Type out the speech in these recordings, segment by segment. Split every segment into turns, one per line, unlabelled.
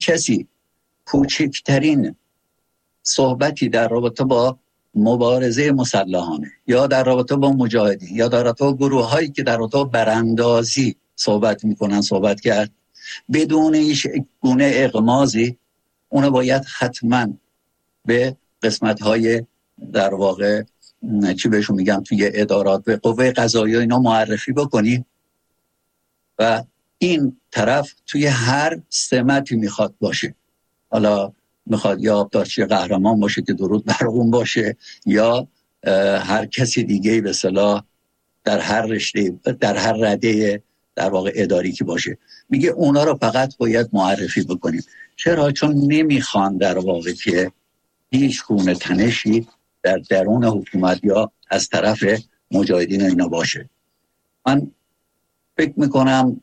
کسی کوچکترین صحبتی در رابطه با مبارزه مسلحانه یا در رابطه با مجاهدین یا در رابطه با گروه هایی که در رابطه با براندازی صحبت میکنن صحبت کرد، بدون هیچ گونه اغمازی اونو باید حتما به قسمت های در واقع چی بهشون میگم توی ادارات به قوه قضاییه اینا معرفی بکنیم و این طرف توی هر سمتی میخواد باشه، حالا میخواد یا آبدارچی قهرمان باشه که درود بر اون باشه یا هر کسی دیگه به اصطلاح در هر رشته در هر رده در واقع اداری که باشه، میگه اونا رو فقط باید معرفی بکنیم. چرا؟ چون نمیخوان در واقع که هیچ گونه تنشی در درون حکومت یا از طرف مجاهدین اینا باشه. من فکر میکنم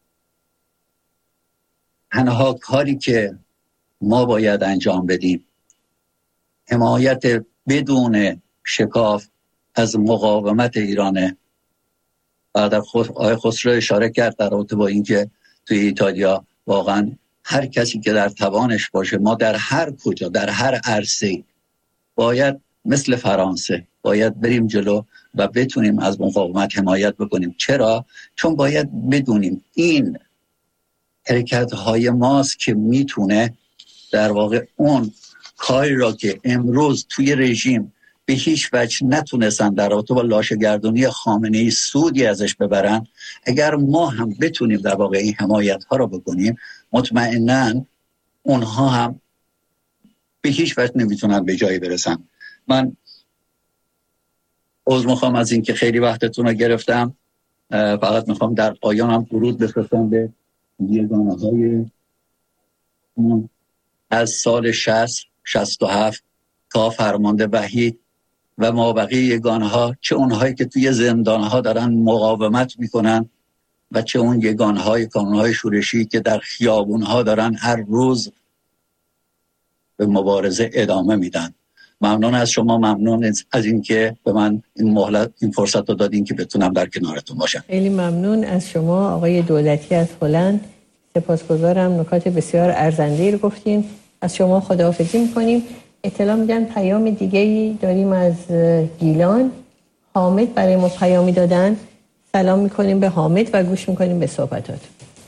تنها کاری که ما باید انجام بدیم حمایت بدون شکاف از مقاومت ایرانه. بعد آقای خسرو اشاره کرد در رابطه با اینکه توی ایتالیا واقعا هر کسی که در توانش باشه، ما در هر کجا در هر عرصه باید مثل فرانسه باید بریم جلو و بتونیم از مقاومت حمایت بکنیم. چرا؟ چون باید بدونیم این حرکت‌های ماست که میتونه در واقع اون کاری را که امروز توی رژیم به هیچ وجه نتونستن در رابطه با لاشه‌گردونی خامنه‌ای سودی ازش ببرن، اگر ما هم بتونیم در واقع این حمایت ها را بکنیم، مطمئناً اونها هم به هیچ وجه نمیتونن به جایی برسن. من عذر میخوام از این که خیلی وقتتون رو گرفتم، فقط میخوام در پایان هم درود بفرستم به یگانه‌های از سال 67 تا فرمانده وحید و مابقی یگانه‌ها، چه اونهایی که توی زندان‌ها دارن مقاومت میکنن و چه اون یگانه‌های کانون‌های شورشی که در خیابون‌ها دارن هر روز به مبارزه ادامه میدن. ممنون از شما، ممنون از اینکه به من این مهلت این فرصت رو دادین که بتونم در کنارتون باشم.
خیلی ممنون از شما آقای دولتی از هلند، سپاسگزارم، نکات بسیار ارزنده‌ای رو گفتین. از شما خداحافظی می‌کنیم. اطلاع میدن پیام دیگه‌ای داریم از گیلان. حامد برای ما پیامی دادن. سلام می‌کنیم به حامد و گوش می‌کنیم به صحبتات.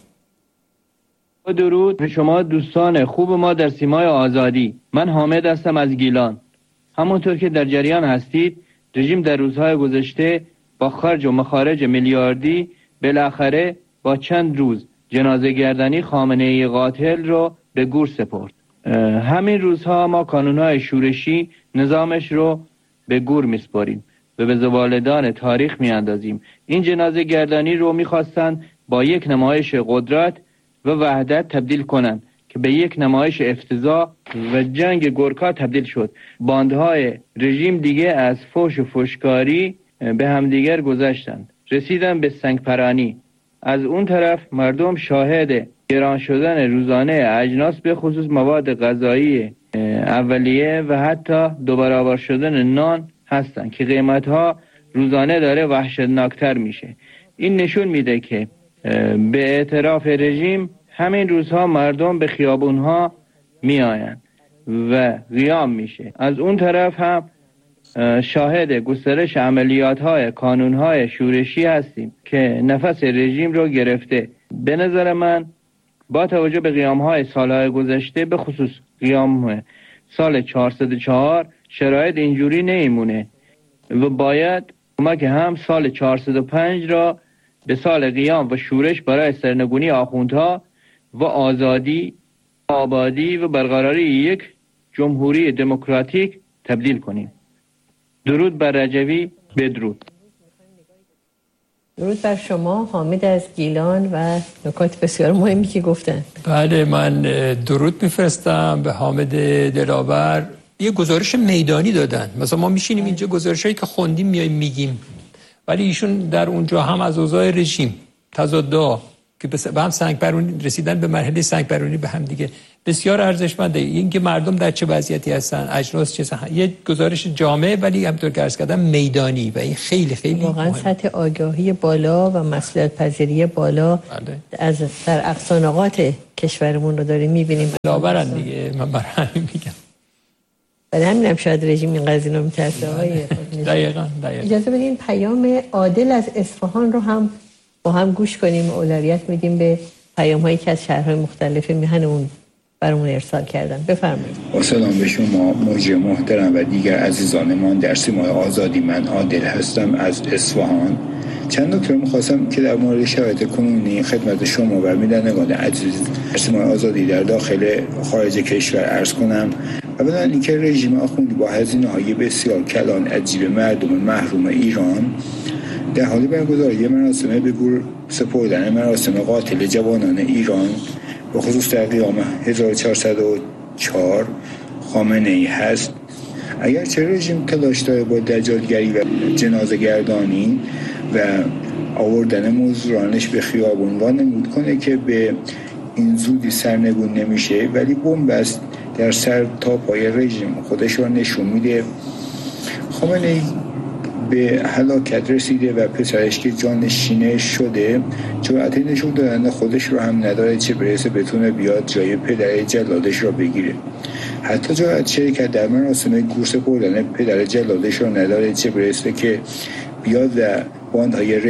درود به شما دوستان خوب ما در سیمای آزادی. من حامد هستم از گیلان. همونطور که در جریان هستید، رژیم در روزهای گذشته با خرج و مخارج میلیاردی بالاخره با چند روز جنازه گردنی خامنه‌ای قاتل رو به گور سپرد. همین روزها ما کانونهای شورشی نظامش رو به گور میسپاریم و به زوالدان تاریخ میاندازیم. این جنازه گردنی رو میخواستن با یک نمایش قدرت و وحدت تبدیل کنن که به یک نمایش افتضاح و جنگ گورکا تبدیل شد. باندهای رژیم دیگه از فوش و فوشکاری به همدیگر گذشتند، رسیدن به سنگ پرانی. از اون طرف مردم شاهد گران شدن روزانه اجناس به خصوص مواد غذایی اولیه و حتی دو برابر شدن نان هستن که قیمتها روزانه داره وحشتناکتر میشه. این نشون میده که به اعتراف رژیم همین روزها مردم به خیابونها میآین و قیام میشه. از اون طرف هم شاهد گسترش عملیات‌های کانون‌های شورشی هستیم که نفس رژیم رو گرفته. به نظر من با توجه به قیام‌های سال‌های گذشته، به خصوص قیام سال 404، شرایط اینجوری نمیمونه و باید کمک هم سال 405 را به سال قیام و شورش برای سرنگونی آخوندها و آزادی، آبادی و برقراری یک جمهوری دموکراتیک تبدیل کنیم. درود بر رجوی، بدرود.
درود بر شما حامد از گیلان و نکات بسیار مهمی که گفتن.
بله، من درود میفرستم به حامد دلاور. یه گزارش میدانی دادن، مثلا ما میشینیم اینجا گزارشایی که خوندیم میایم میگیم، ولی ایشون در اونجا هم از اوضاع رژیم، تضادها، که به هم سنگ برونی رسیدن، به مرحله سنگ برونی به هم دیگه بسیار ارزشمنده. این که مردم در چه وضعیتی هستن، اجناس چه یه گزارش جامع ولی همونطور که عرض کردم میدانی و این خیلی خیلی
واقعا سطح آگاهی بالا و مسئولیت پذیری بالا از در اقصانقاط کشورمون رو داریم می‌بینیم.
لاورن دیگه، من برای همین میگم.
برای همینم شاید رژیم این قضیه رو می‌ترسه.
دقیقاً.
اجازه بدین پیام عادل از اصفهان رو هم با هم گوش کنیم. اولویت میدیم به پیام‌هایی که از شهرهای مختلف میهنمون برامون ارسال کردن. بفرمایید.
با سلام به شما موجی محترم و دیگر عزیزانمان در سیمای آزادی. من عادل هستم از اصفهان. چند نکته می‌خواستم که در مورد شرایط کنونی خدمت شما و بینندگان عزیز در سیمای آزادی در داخل خارج کشور عرض کنم. اولا اینکه رژیم آخوندی با هزینه‌های بسیار کلان عجیب مردم محروم ایران در حال برگزاری مراسم به گور سپردن مراسم قاتل جوانان ایران به خصوص در قیام 1404 خامنه‌ای هست. اگرچه رژیم تلاش داره با دجالگری و جنازه گردانی و آوردن مزدورانش به خیابون وانمود کنه که به این زودی سرنگون نمیشه، ولی بنبست در سر تا پای رژیم خودش رو نشون میده. خامنه‌ای به هلاکت رسیده و پسرش که جانشینه شده جرأت نشون دادن خودش رو هم نداره، چه برسه بتونه بیاد جای پدر جلادش رو بگیره. حتی جرأت شرکت در مراسم گور سپردن پدر جلادش رو نداره، چه برسه که بیاد و باندهای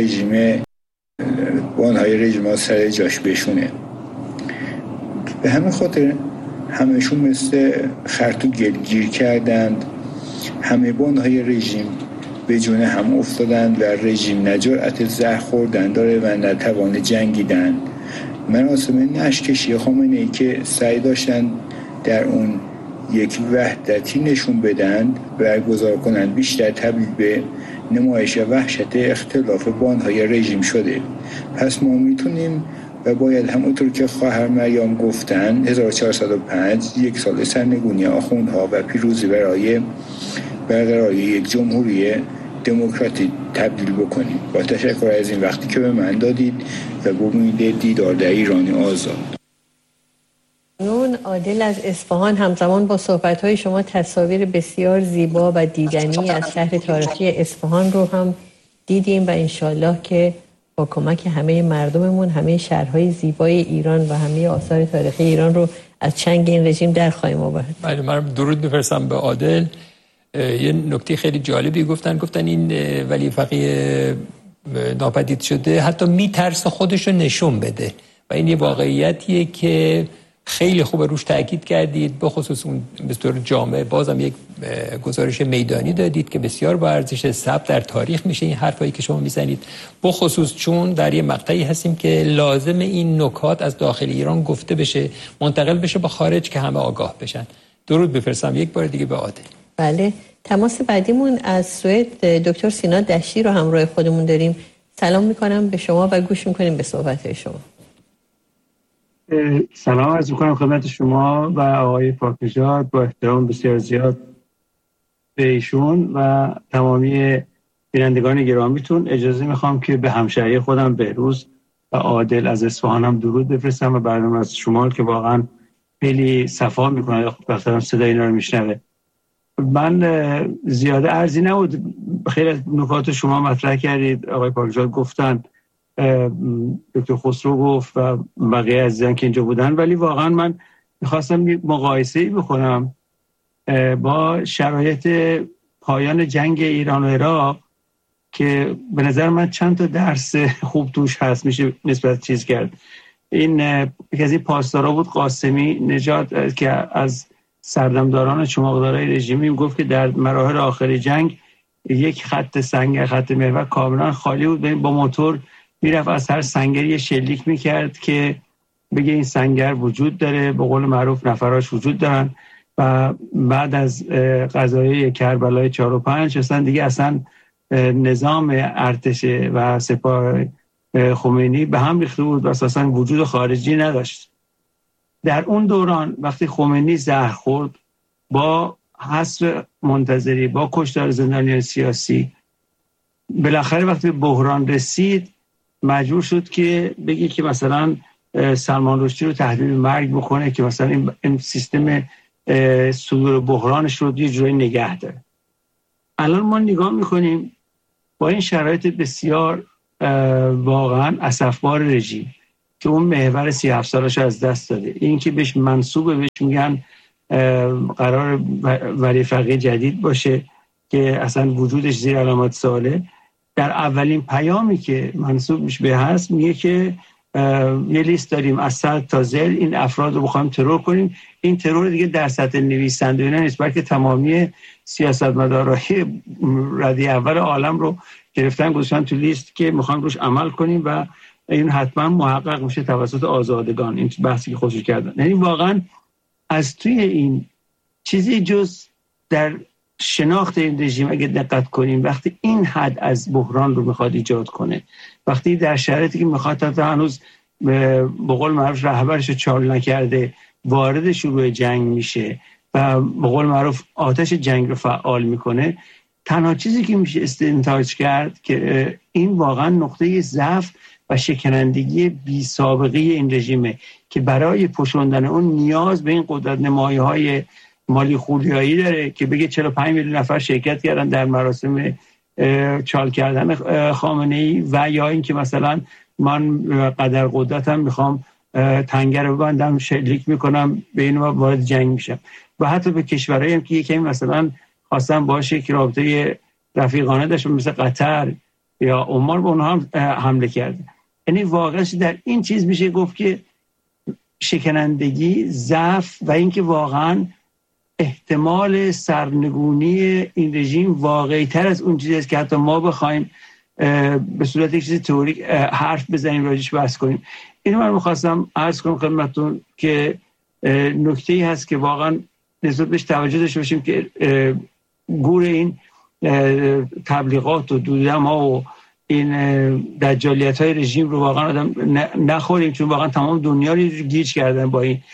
رژیم سر جاش بشونه. به همین خاطر همشون مثل خرطو گیر کردند. همه باندهای رژیم به جون هم افتادند و رژیم نه جرأت زهر خوردن داره و نه توان جنگیدن. مراسم نشکشی خامنه‌ای که سعی داشتن در اون یک وحدتی نشون بدن برگزار کنن بیشتر تبدیل به نمایش وحشت اختلاف باندهای رژیم شده. پس ما میتونیم و باید همونطور که خواهر مریم گفتن 1405 یک سال سرنگونی آخوندها و پیروزی برای برقراری یک جمهوری دموکراتیک تبدیل بکنید. با تشکر از این وقتی که به من دادید و به امید دیدار در ایران آزاد.
نون عادل از اصفهان. همزمان با صحبت‌های شما تصاویر بسیار زیبا و دیدنی از شهر تاریخی اصفهان رو هم دیدیم و انشالله که با کمک همه مردممون همه شهرهای زیبای ایران و همه آثار تاریخی ایران رو از چنگ این رژیم در خواهیم آورد.
بله، من درود می‌فرستم به عادل. یه نکته خیلی جالبی گفتن این ولی فقیه ناپدید شده حتی میترسه خودش رو نشون بده و این یه واقعیتیه که خیلی خوب روش تاکید کردید، به خصوص اون به طور جامع بازم یک گزارش میدانی دادید که بسیار با ارزش ثبت در تاریخ میشه این حرفایی که شما میزنید، به خصوص چون در یه مقطعی هستیم که لازم این نکات از داخل ایران گفته بشه، منتقل بشه به خارج که همه آگاه بشن. درود بفرستم یک بار دیگه به عادل.
بله، تماس بعدیمون از سوئد دکتر سینا دشتی رو همراه خودمون داریم. سلام میکنم به شما و گوش میکنیم به صحبت شما.
سلام عرض میکنم خدمت شما و آقای پاک‌نژاد با احترام بسیار زیاد به ایشون و تمامی بینندگان گرامیتون. اجازه میخوام که به همشهری خودم بهروز و عادل از اصفهانم درود بفرستم و برنامه از شمال که واقعا خیلی صفا میکنه وقتی صدای اینا رو میشنوه. من زیاده عرضی نبود، خیلی از نکات شما مطرح کردید، آقای پاک‌نژاد گفتن، دکتر خسرو گفت و بقیه عزیزان که اینجا بودن، ولی واقعا من میخواستم یک مقایسه‌ای بکنم با شرایط پایان جنگ ایران و عراق که به نظر من چند تا درس خوب توش هست، میشه نسبت چیز کرد. این یکی از این پاسدارا بود قاسمی نژاد که از سردمداران چماقدارای رژیمی گفت که در مراحل آخری جنگ یک خط سنگر، خط محور کاملا خالی بود، با موتور میرفت از هر سنگری شلیک میکرد که بگه این سنگر وجود داره، به قول معروف نفراش وجود دارن. و بعد از قضایای کربلای 4 و 5 اصلا نظام ارتش و سپاه خمینی به هم ریخته بود و اساسا وجود خارجی نداشت. در اون دوران وقتی خمینی زهر خورد، با حصر منتظری، با کشتار زندانیان سیاسی، بالاخره وقتی بحران رسید مجبور شد که بگه که مثلا سلمان رشدی رو تهدید مرگ بکنه که مثلا این سیستم صدور بحرانش رو یه جوری نگه داره. الان ما نگاه میکنیم با این شرایط بسیار واقعا اسفبار رژیم که اون محور 37 سالش از دست داده، این که بهش منصوبه، بهش میگن قرار ولی فقیه جدید باشه که اصلا وجودش زیر علامت سواله. در اولین پیامی که منصوب میشه به هست میگه که یه لیست داریم از سر تا زل، این افراد رو بخوایم ترور کنیم. این ترور دیگه در سطح نویسنده اینا نیست، بلکه تمامی سیاستمدارای ردی اول عالم رو گرفتن گذاشتن تو لیست که میخوام روش عمل کنیم و این حتما محقق میشه توسط آزادگان. این بحثی که خودش کردن، یعنی واقعا از توی این چیزی جز در شناخت این رژیم اگه دقت کنیم، وقتی این حد از بحران رو میخواد ایجاد کنه، وقتی در شرایطی که میخواد تا هنوز به قول معروف رهبرش رو چال نکرده وارد شروع جنگ میشه و به قول معروف آتش جنگ رو فعال میکنه، تنها چیزی که میشه استنتاج کرد که این واقعا نقطه ضعف و شکنندگی بی سابقه این رژیمه که برای پوشوندن اون نیاز به این قدرت نمایی‌های مالی خولیایی داره که بگه 45 میلیون نفر شرکت کردن در مراسم چال کردن خامنه‌ای، و یا این که مثلا من قدر قدرتم میخوام تنگه رو ببندم شلیک میکنم به این وارد جنگ میشم. و حتی به کشورهایی هم که یکی مثلا خواستن باشه که رابطه رفیقانه داشتن مثل قطر یا عمان، به اونها هم حمله کرده. یعنی واقعا در این چیز میشه گفت که شکنندگی، ضعف و اینکه واقعا احتمال سرنگونی این رژیم واقعی تر از اون چیزی است که حتی ما بخوایم به صورت یک چیز تئوریک حرف بزنیم راجعش بحث کنیم. اینو من می‌خواستم عرض کنم خدمتتون که نکته‌ای هست که واقعا نسبت بهش توجه داشته باشیم که گور این تبلیغات و دوده‌ها و این دجالیت‌های رژیم رو واقعا آدم نخوریم، چون واقعا تمام دنیا رو گیج کردن با این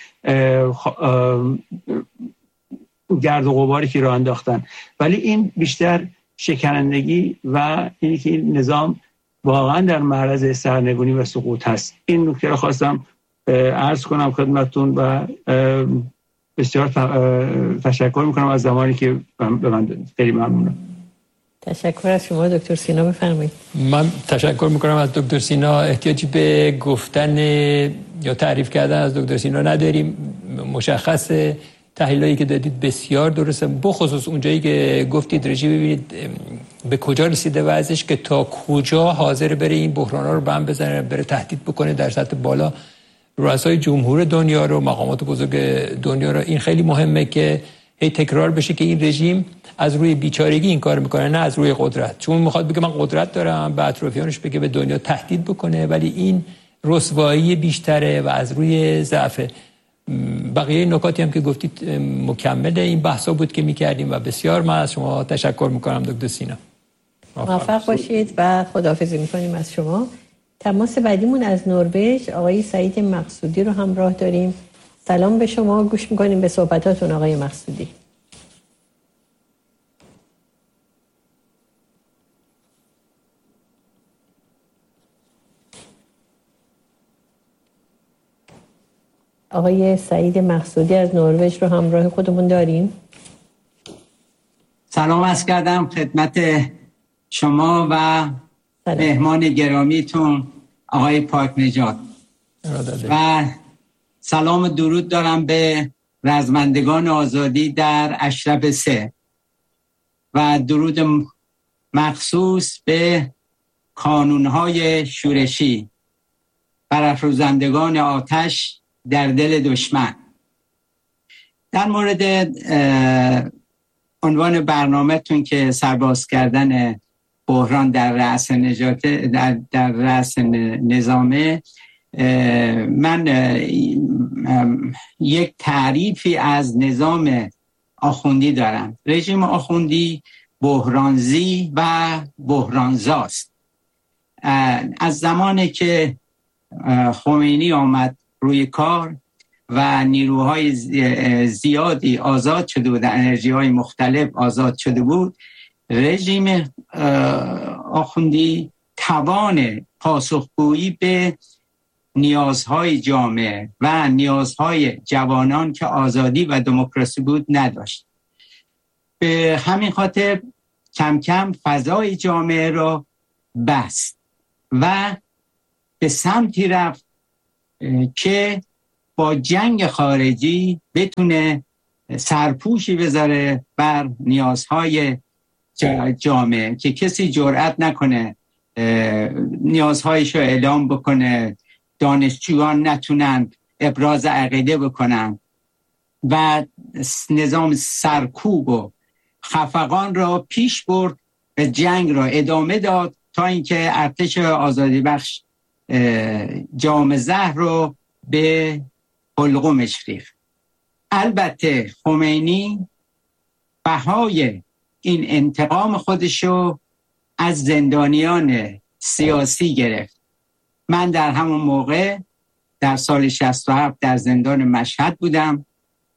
گرد و غباری که رو انداختن. ولی این بیشتر شکنندگی و اینی که این نظام واقعا در معرض سرنگونی و سقوط هست. این نکته رو خواستم عرض کنم خدمتتون و بسیار تشکر میکنم از زمانی که به من دادید. خیلی ممنونم.
تشکر از شما دکتر سینا. بفرمایید.
من تشکر میکنم از دکتر سینا. احتیاجی به گفتن یا تعریف کردن از دکتر سینا نداریم. مشخص تحلیلایی که دادید بسیار درسته، بخصوص اونجایی که گفتید رژیم ببینید به کجا رسیده وضعش که تا کجا حاضر بره این بحران‌ها رو بم بزنه، بره تهدید بکنه در سطح بالا رؤسای جمهور دنیا رو، مقامات بزرگ دنیا رو. این خیلی مهمه که هی تکرار بشه که این رژیم از روی بیچارگی این کار میکنه، نه از روی قدرت. چون میخواد بگه من قدرت دارم، به اطرافیانش بگه به دنیا تهدید بکنه، ولی این رسوایی بیشتره و از روی ضعف. بقیه نکاتی هم که گفتید مکمل این بحثا بود که میکردیم و بسیار من از شما تشکر میکنم دکتر سینا.
موفق باشید و خداحافظی میکنیم از شما. تماس بعدیمون از نروژ آقای سعید مقصودی رو همراه داریم. سلام به شما، گوش میکنیم به صحبتاتون آقای مقصودی. آقای سعید مقصودی از نروژ رو همراه خودمون داریم.
سلام عرض کردم خدمت شما و مهمان گرامیتون آقای پاک نژاد و سلام درود دارم به رزمندگان آزادی در اشرف 3 و درود مخصوص به کانونهای شورشی برافروزندگان آتش در دل دشمن. در مورد عنوان برنامه‌تون که سرباز کردن بحران در رأس در رأس نظامه، من یک تعریفی از نظام آخوندی دارم. رژیم آخوندی بحرانزی و بحرانزاست. از زمانی که خمینی آمد روی کار و نیروهای زیادی آزاد شده بود، انرژی‌های مختلف آزاد شده بود، رژیم آخوندی توان پاسخگویی به نیازهای جامعه و نیازهای جوانان که آزادی و دموکراسی بود نداشت. به همین خاطر کم کم فضای جامعه را بست و به سمتی رفت که با جنگ خارجی بتونه سرپوشی بذاره بر نیازهای جامعه که کسی جرئت نکنه نیازهایش رو اعلام بکنه، دانشجویان نتونن ابراز عقیده بکنن و نظام سرکوب و خفقان را پیش برد و جنگ را ادامه داد تا اینکه ارتش آزادی بخش جام زهر رو به حلقومش ریخت. البته خمینی بهای این انتقام خودشو از زندانیان سیاسی گرفت. من در همون موقع در سال 67 در زندان مشهد بودم.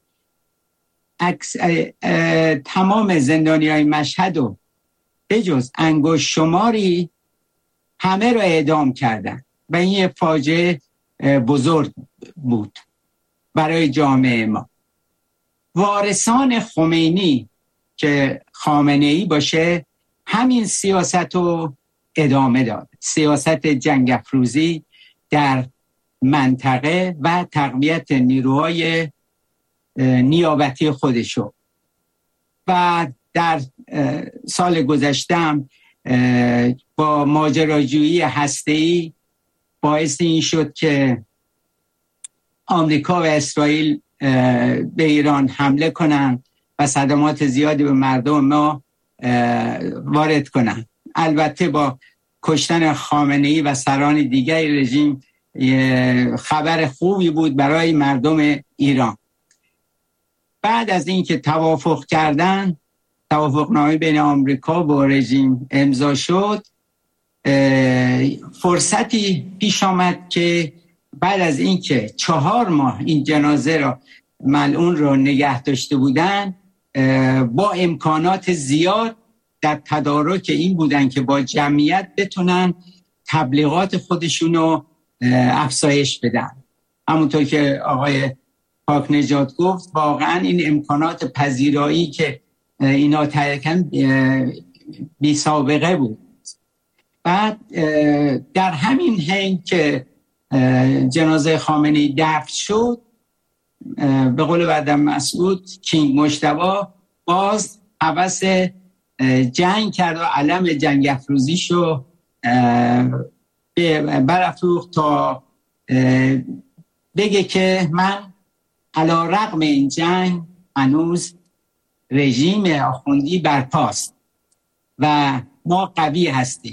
تمام زندانیان مشهد رو به جز انگشت شماری همه رو اعدام کردن و این یه فاجعه بزرگ بود برای جامعه ما. وارثان خمینی که خامنه‌ای باشه همین سیاست رو ادامه داد، سیاست جنگ افروزی در منطقه و تقویت نیروهای نیابتی خودشو. و در سال گذشتم با ماجراجویی هسته‌ای باعث این شد که آمریکا و اسرائیل به ایران حمله کنن و صدمات زیادی به مردم ما وارد کنن. البته با کشتن خامنه‌ای و سران دیگر رژیم خبر خوبی بود برای مردم ایران. بعد از اینکه توافق کردن، توافقنامه بین آمریکا و رژیم امضا شد، فرصتی پیش آمد که بعد از اینکه 4 ماه این جنازه را ملعون را نگه داشته بودن، با امکانات زیاد در تدارک این بودن که با جمعیت بتونن تبلیغات خودشونو افزایش بدن. همونطور که آقای پاک نژاد گفت، واقعا این امکانات پذیرایی که اینا ترکن بی سابقه بود. بعد در همین حین که جنازه خامنه‌ای دفن شد، به قول بعدم مسعود، کینگ مجتبی باز هوس جنگ کرد و علم جنگ افروزیشو برافروخت تا بگه که من علی رغم این جنگ هنوز رژیم آخوندی برپاست و ما قوی هستیم.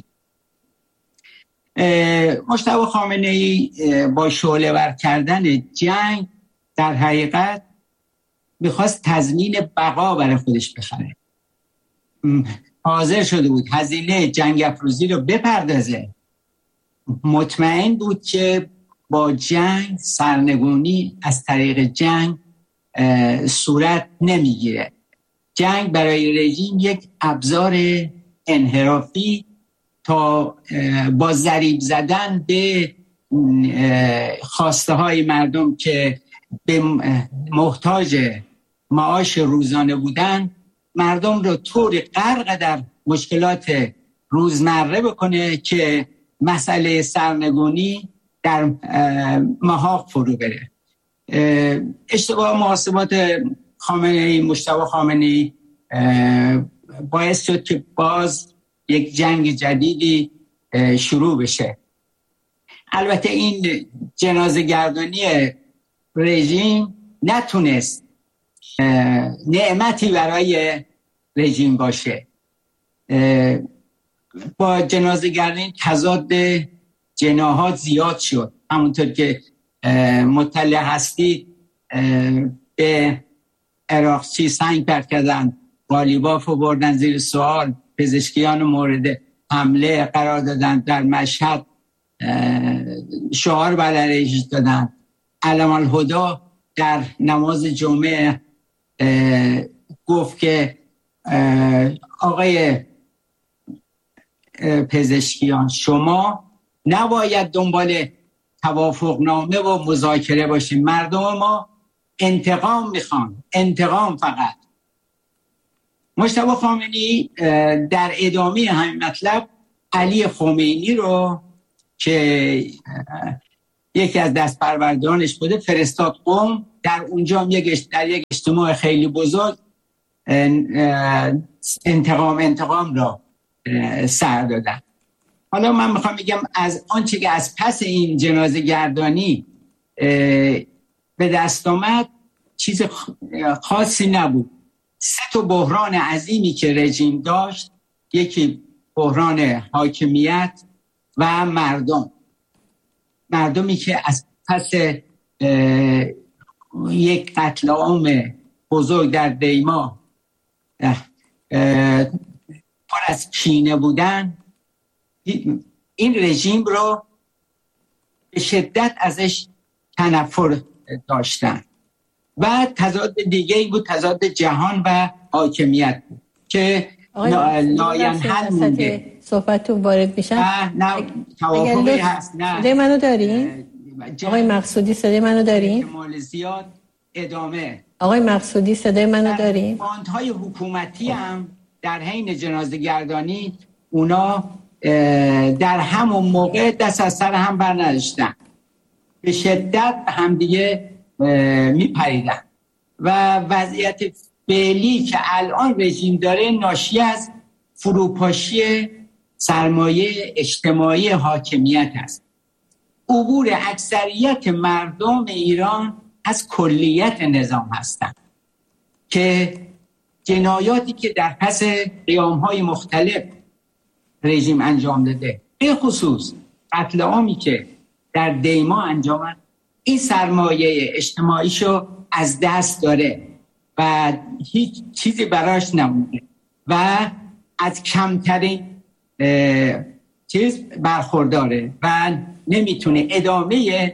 مجتبی خامنه‌ای با شعله ور کردن جنگ در حقیقت میخواست تضمین بقا برای خودش بخره. حاضر شده بود هزینه جنگ افروزی رو بپردازه. مطمئن بود که با جنگ سرنگونی از طریق جنگ صورت نمیگیره. جنگ برای رژیم یک ابزار انحرافی تا با ضریب زدن به خواسته های مردم که به محتاج معاش روزانه بودن، مردم رو طوری غرق در مشکلات روزمره بکنه که مسئله سرنگونی در محاق فرو بره. اشتباه محاسبات مجتبی خامنه‌ای باعث شد که باز یک جنگ جدیدی شروع بشه. البته این جنازه گردانی رژیم نتونست نعمتی برای رژیم باشه. با جنازه گردانی تضاد جناحات زیاد شد. همونطور که مطلع هستید، به عراقچی سنگ پرت کردن، قالیباف رو بردن زیر سوال، پزشکیان مورد حمله قرار دادن، در مشهد شعار بر علیهش دادن. علم الهدا در نماز جمعه گفت که آقای پزشکیان شما نباید دنبال توافقنامه و مذاکره باشیم. مردم ما انتقام میخوان، انتقام فقط. مجتبی خامنه‌ای در ادامه همین مطلب علی خمینی رو که یکی از دستپروردانش بوده فرستاد قم. در اونجا در یک اجتماع خیلی بزرگ انتقام را سر دادن. حالا من میخوام بگم از آنچه که از پس این جنازه گردانی به دست آمد چیز خاصی نبود. 3 بحران عظیمی که رژیم داشت، یکی بحران حاکمیت و مردمی که از پس یک قتل عام بزرگ در دیما پر از کینه بودن، این رژیم رو به شدت ازش تنفر داشتن. و تضاد دیگه این بود، تضاد جهان و حاکمیت بود که لاینحل مونده.
صحبتتون وارد میشن؟
نه توافقی هست. نه
صدای منو دارین؟ آقای مقصودی صدای منو دارین؟
احتمال زیاد ادامه.
آقای مقصودی صدای منو دارین؟
باندهای حکومتی هم در حین جنازه گردانی اونا در همون موقع دست از سر هم بر نداشتن، به شدت همدیگه میپریدن و وضعیت فعلی که الان رژیم داره ناشی از فروپاشی سرمایه اجتماعی حاکمیت است. عبور اکثریت مردم ایران از کلیت نظام هستند که جنایاتی که در پس قیام‌های مختلف رژیم انجام داده، به خصوص قتل عامی که در دیما انجام داد، این سرمایه اجتماعیشو از دست داره و هیچ چیزی براش نمونده و از کمترین چیز برخورداره و نمیتونه ادامه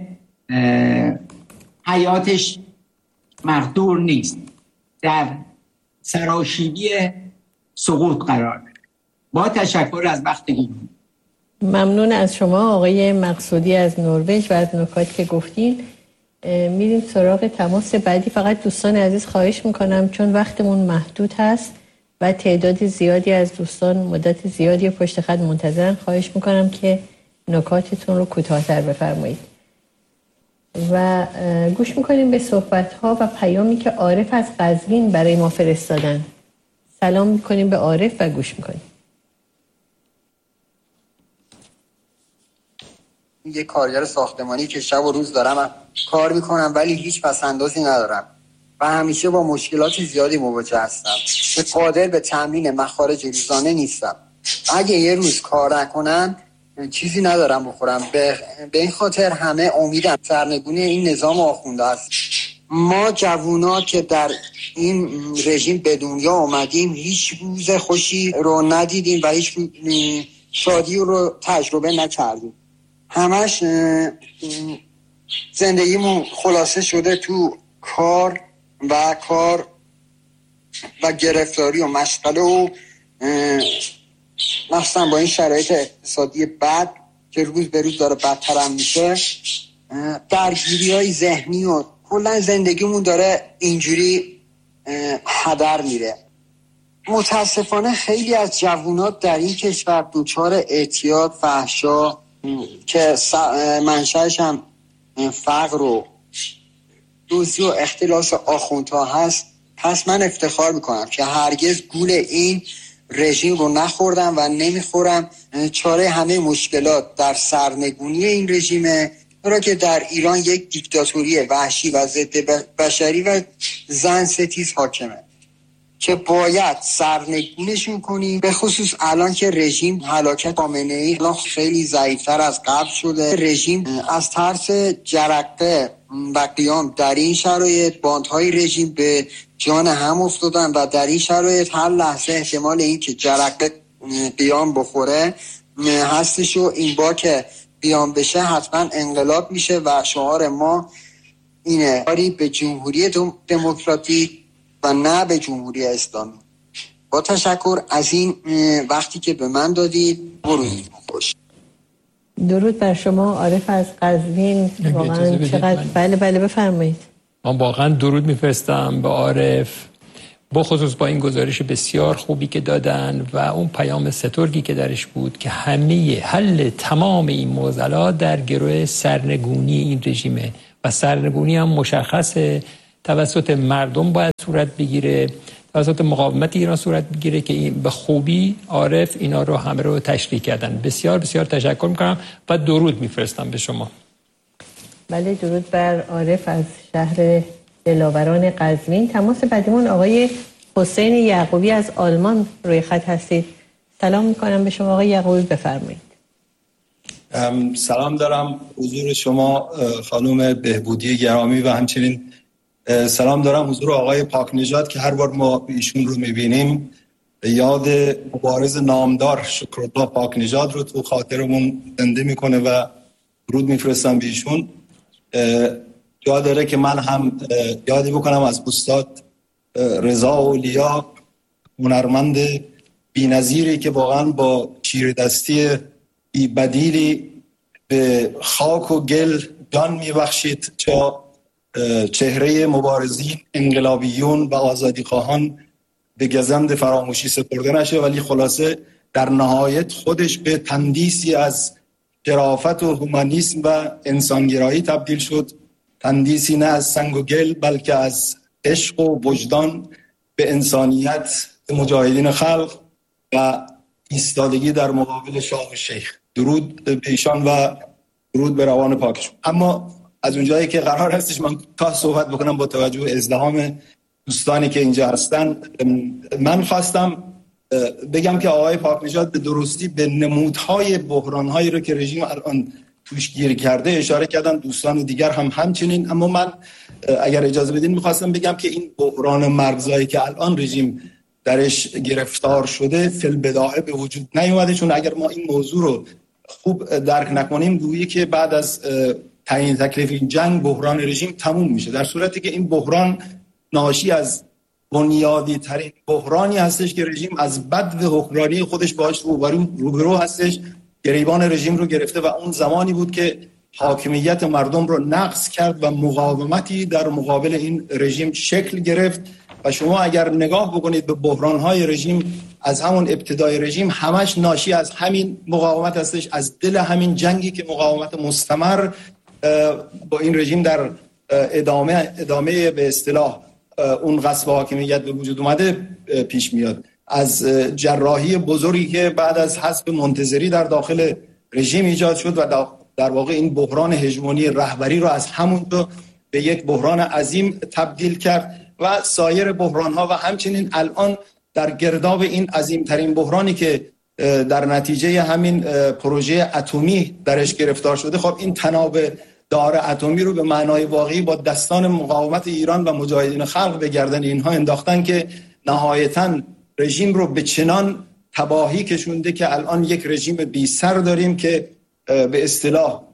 حیاتش مقدور نیست، در سراشیبی سقوط قرار داره. با تشکر از وقتتون.
ممنون از شما آقای مقصودی از نروژ و از نکاتی که گفتین. میریم سراغ تماس بعدی. فقط دوستان عزیز خواهش میکنم چون وقتمون محدود هست و تعداد زیادی از دوستان مدت زیادی پشت خط منتظرن، خواهش میکنم که نکاتتون رو کوتاه‌تر بفرمایید و گوش میکنیم به صحبت‌ها و پیامی که عارف از قزوین برای ما فرستادن. سلام میکنیم به عارف و گوش میکنیم.
یه کارگر ساختمانی که شب و روز دارم کار میکنم ولی هیچ پس‌اندازی ندارم و همیشه با مشکلات زیادی مواجه هستم که قادر به تامین مخارج روزانه نیستم. اگه یه روز کار نکنم چیزی ندارم بخورم. به این خاطر همه امیدم سرنگونی این نظام آخونده است. ما جوونا که در این رژیم به دنیا آمدیم هیچ روز خوشی رو ندیدیم و هیچ شادی رو تجربه نکردیم. همش زندگیمون خلاصه شده تو کار و گرفتاری و مشغله و مخصوصا با این شرایط اقتصادی بد که روز به روز داره بدترم میشه، درگیری‌های ذهنی و کلا زندگیمون داره اینجوری هدر میره. متاسفانه خیلی از جوانات در این کشور دچار اعتیاد، فحشا که منشأش هم فقر و دزدی و اختلاس آخوندها هست. پس من افتخار میکنم که هرگز گول این رژیم رو نخوردم و نمیخورم. چاره همه مشکلات در سرنگونی این رژیمه، را که در ایران یک دیکتاتوری وحشی و ضد بشری و زن ستیز حاکمه که باید سرنگونشون کنیم. به خصوص الان که رژیم هلاکت خامنه‌ای الان خیلی ضعیفتر از قبل شده. رژیم از ترس جرقه و قیام در این شرایط باندهای رژیم به جان هم افتادن و در این شرایط هر لحظه احتمال این که جرقه قیام بخوره هستش و این با که قیام بشه حتما انقلاب میشه و شعار ما اینه: کاری به جمهوری دموکراتیک و نه به جمهوری اسلامی. با تشکر از این وقتی که به من دادید. روزی خوش.
درود بر شما عارف از قزوین. واقعا چقدر بله بفرمایید.
من واقعا درود میفرستم به عارف، بخصوص با این گزارش بسیار خوبی که دادن و اون پیام سترگی که درش بود که همه حل تمام این معضلات در گروه سرنگونی این رژیمه و سرنگونی هم مشخصه توسط مردم باید صورت بگیره، توسط مقاومت ایران صورت بگیره که این به خوبی عارف اینا رو همه رو تشریح کردن. بسیار بسیار تشکر میکنم و درود میفرستم به شما.
بله درود بر عارف از شهر دلاوران قزوین. تماس بعدیمون آقای حسین یعقوبی از آلمان روی خط هستید. سلام میکنم به شما آقای یعقوبی، بفرمایید.
سلام دارم حضور شما خانم بهبودی گرامی و همچنین سلام دارم حضور آقای پاکنژاد که هر بار ما ایشون رو میبینیم یاد مبارز نامدار شکرالله پاکنژاد رو تو خاطرمون زنده میکنه و درود میفرستم به ایشون. جا داره که من هم یادی بکنم از استاد رضا اولیا، هنرمند بی‌نظیری که واقعا با چیردستی بی‌بدیلی به خاک و گل جان میبخشید تا چهره مبارزین، انقلابیون و آزادیخواهان به گزند فراموشی سپرده نشه، ولی خلاصه در نهایت خودش به تندیسی از شرافت و هومانیسم و انسانگرایی تبدیل شد. تندیسی نه از سنگ و گل بلکه از عشق و وجدان به انسانیت، به مجاهدین خلق و ایستادگی در مقابل شاه و شیخ. درود به ایشان و درود به روان پاکشون. اما از اونجایی که قرار هستش من تا صحبت بکنم با توجه به ازدحام دوستانی که اینجا هستن، من خواستم بگم که آقای پاکنژاد به درستی به نمودهای بحرانهایی رو که رژیم الان توش گیر کرده اشاره کردن، دوستان دیگر هم همچنین. اما من اگر اجازه بدین میخواستم بگم که این بحران مرزایی که الان رژیم درش گرفتار شده فی البداهه به وجود نیومده، چون اگر ما این موضوع رو خوب درک نکنیم گویی که بعد از تعیین تکلیف این جنگ بحران رژیم تموم میشه، در صورتی که این بحران ناشی از بنیادی ترین بحرانی هستش که رژیم از بد و حکمرانی خودش باهاش روبرو هستش. گریبان رژیم رو گرفته و اون زمانی بود که حاکمیت مردم رو نقض کرد و مقاومتی در مقابل این رژیم شکل گرفت. و شما اگر نگاه بکنید به بحران‌های رژیم از همون ابتدای رژیم، همش ناشی از همین مقاومت هستش، از دل همین جنگی که مقاومت مستمر با این رژیم در ادامه به اصطلاح اون غصب حاکمیت به وجود اومده پیش میاد. از جراحی بزرگی که بعد از حذف منتظری در داخل رژیم ایجاد شد و در واقع این بحران هژمونی رهبری رو از همونجا به یک بحران عظیم تبدیل کرد و سایر بحران‌ها و همچنین الان در گرداب این عظیم‌ترین بحرانی که در نتیجه همین پروژه اتمی درش گرفتار شده، خب این تناب دار اتمی رو به معنای واقعی با دستان مقاومت ایران و مجاهدین خلق به گردن اینها انداختن که نهایتاً رژیم رو به چنان تباهی کشونده که الان یک رژیم بی سر داریم که به اصطلاح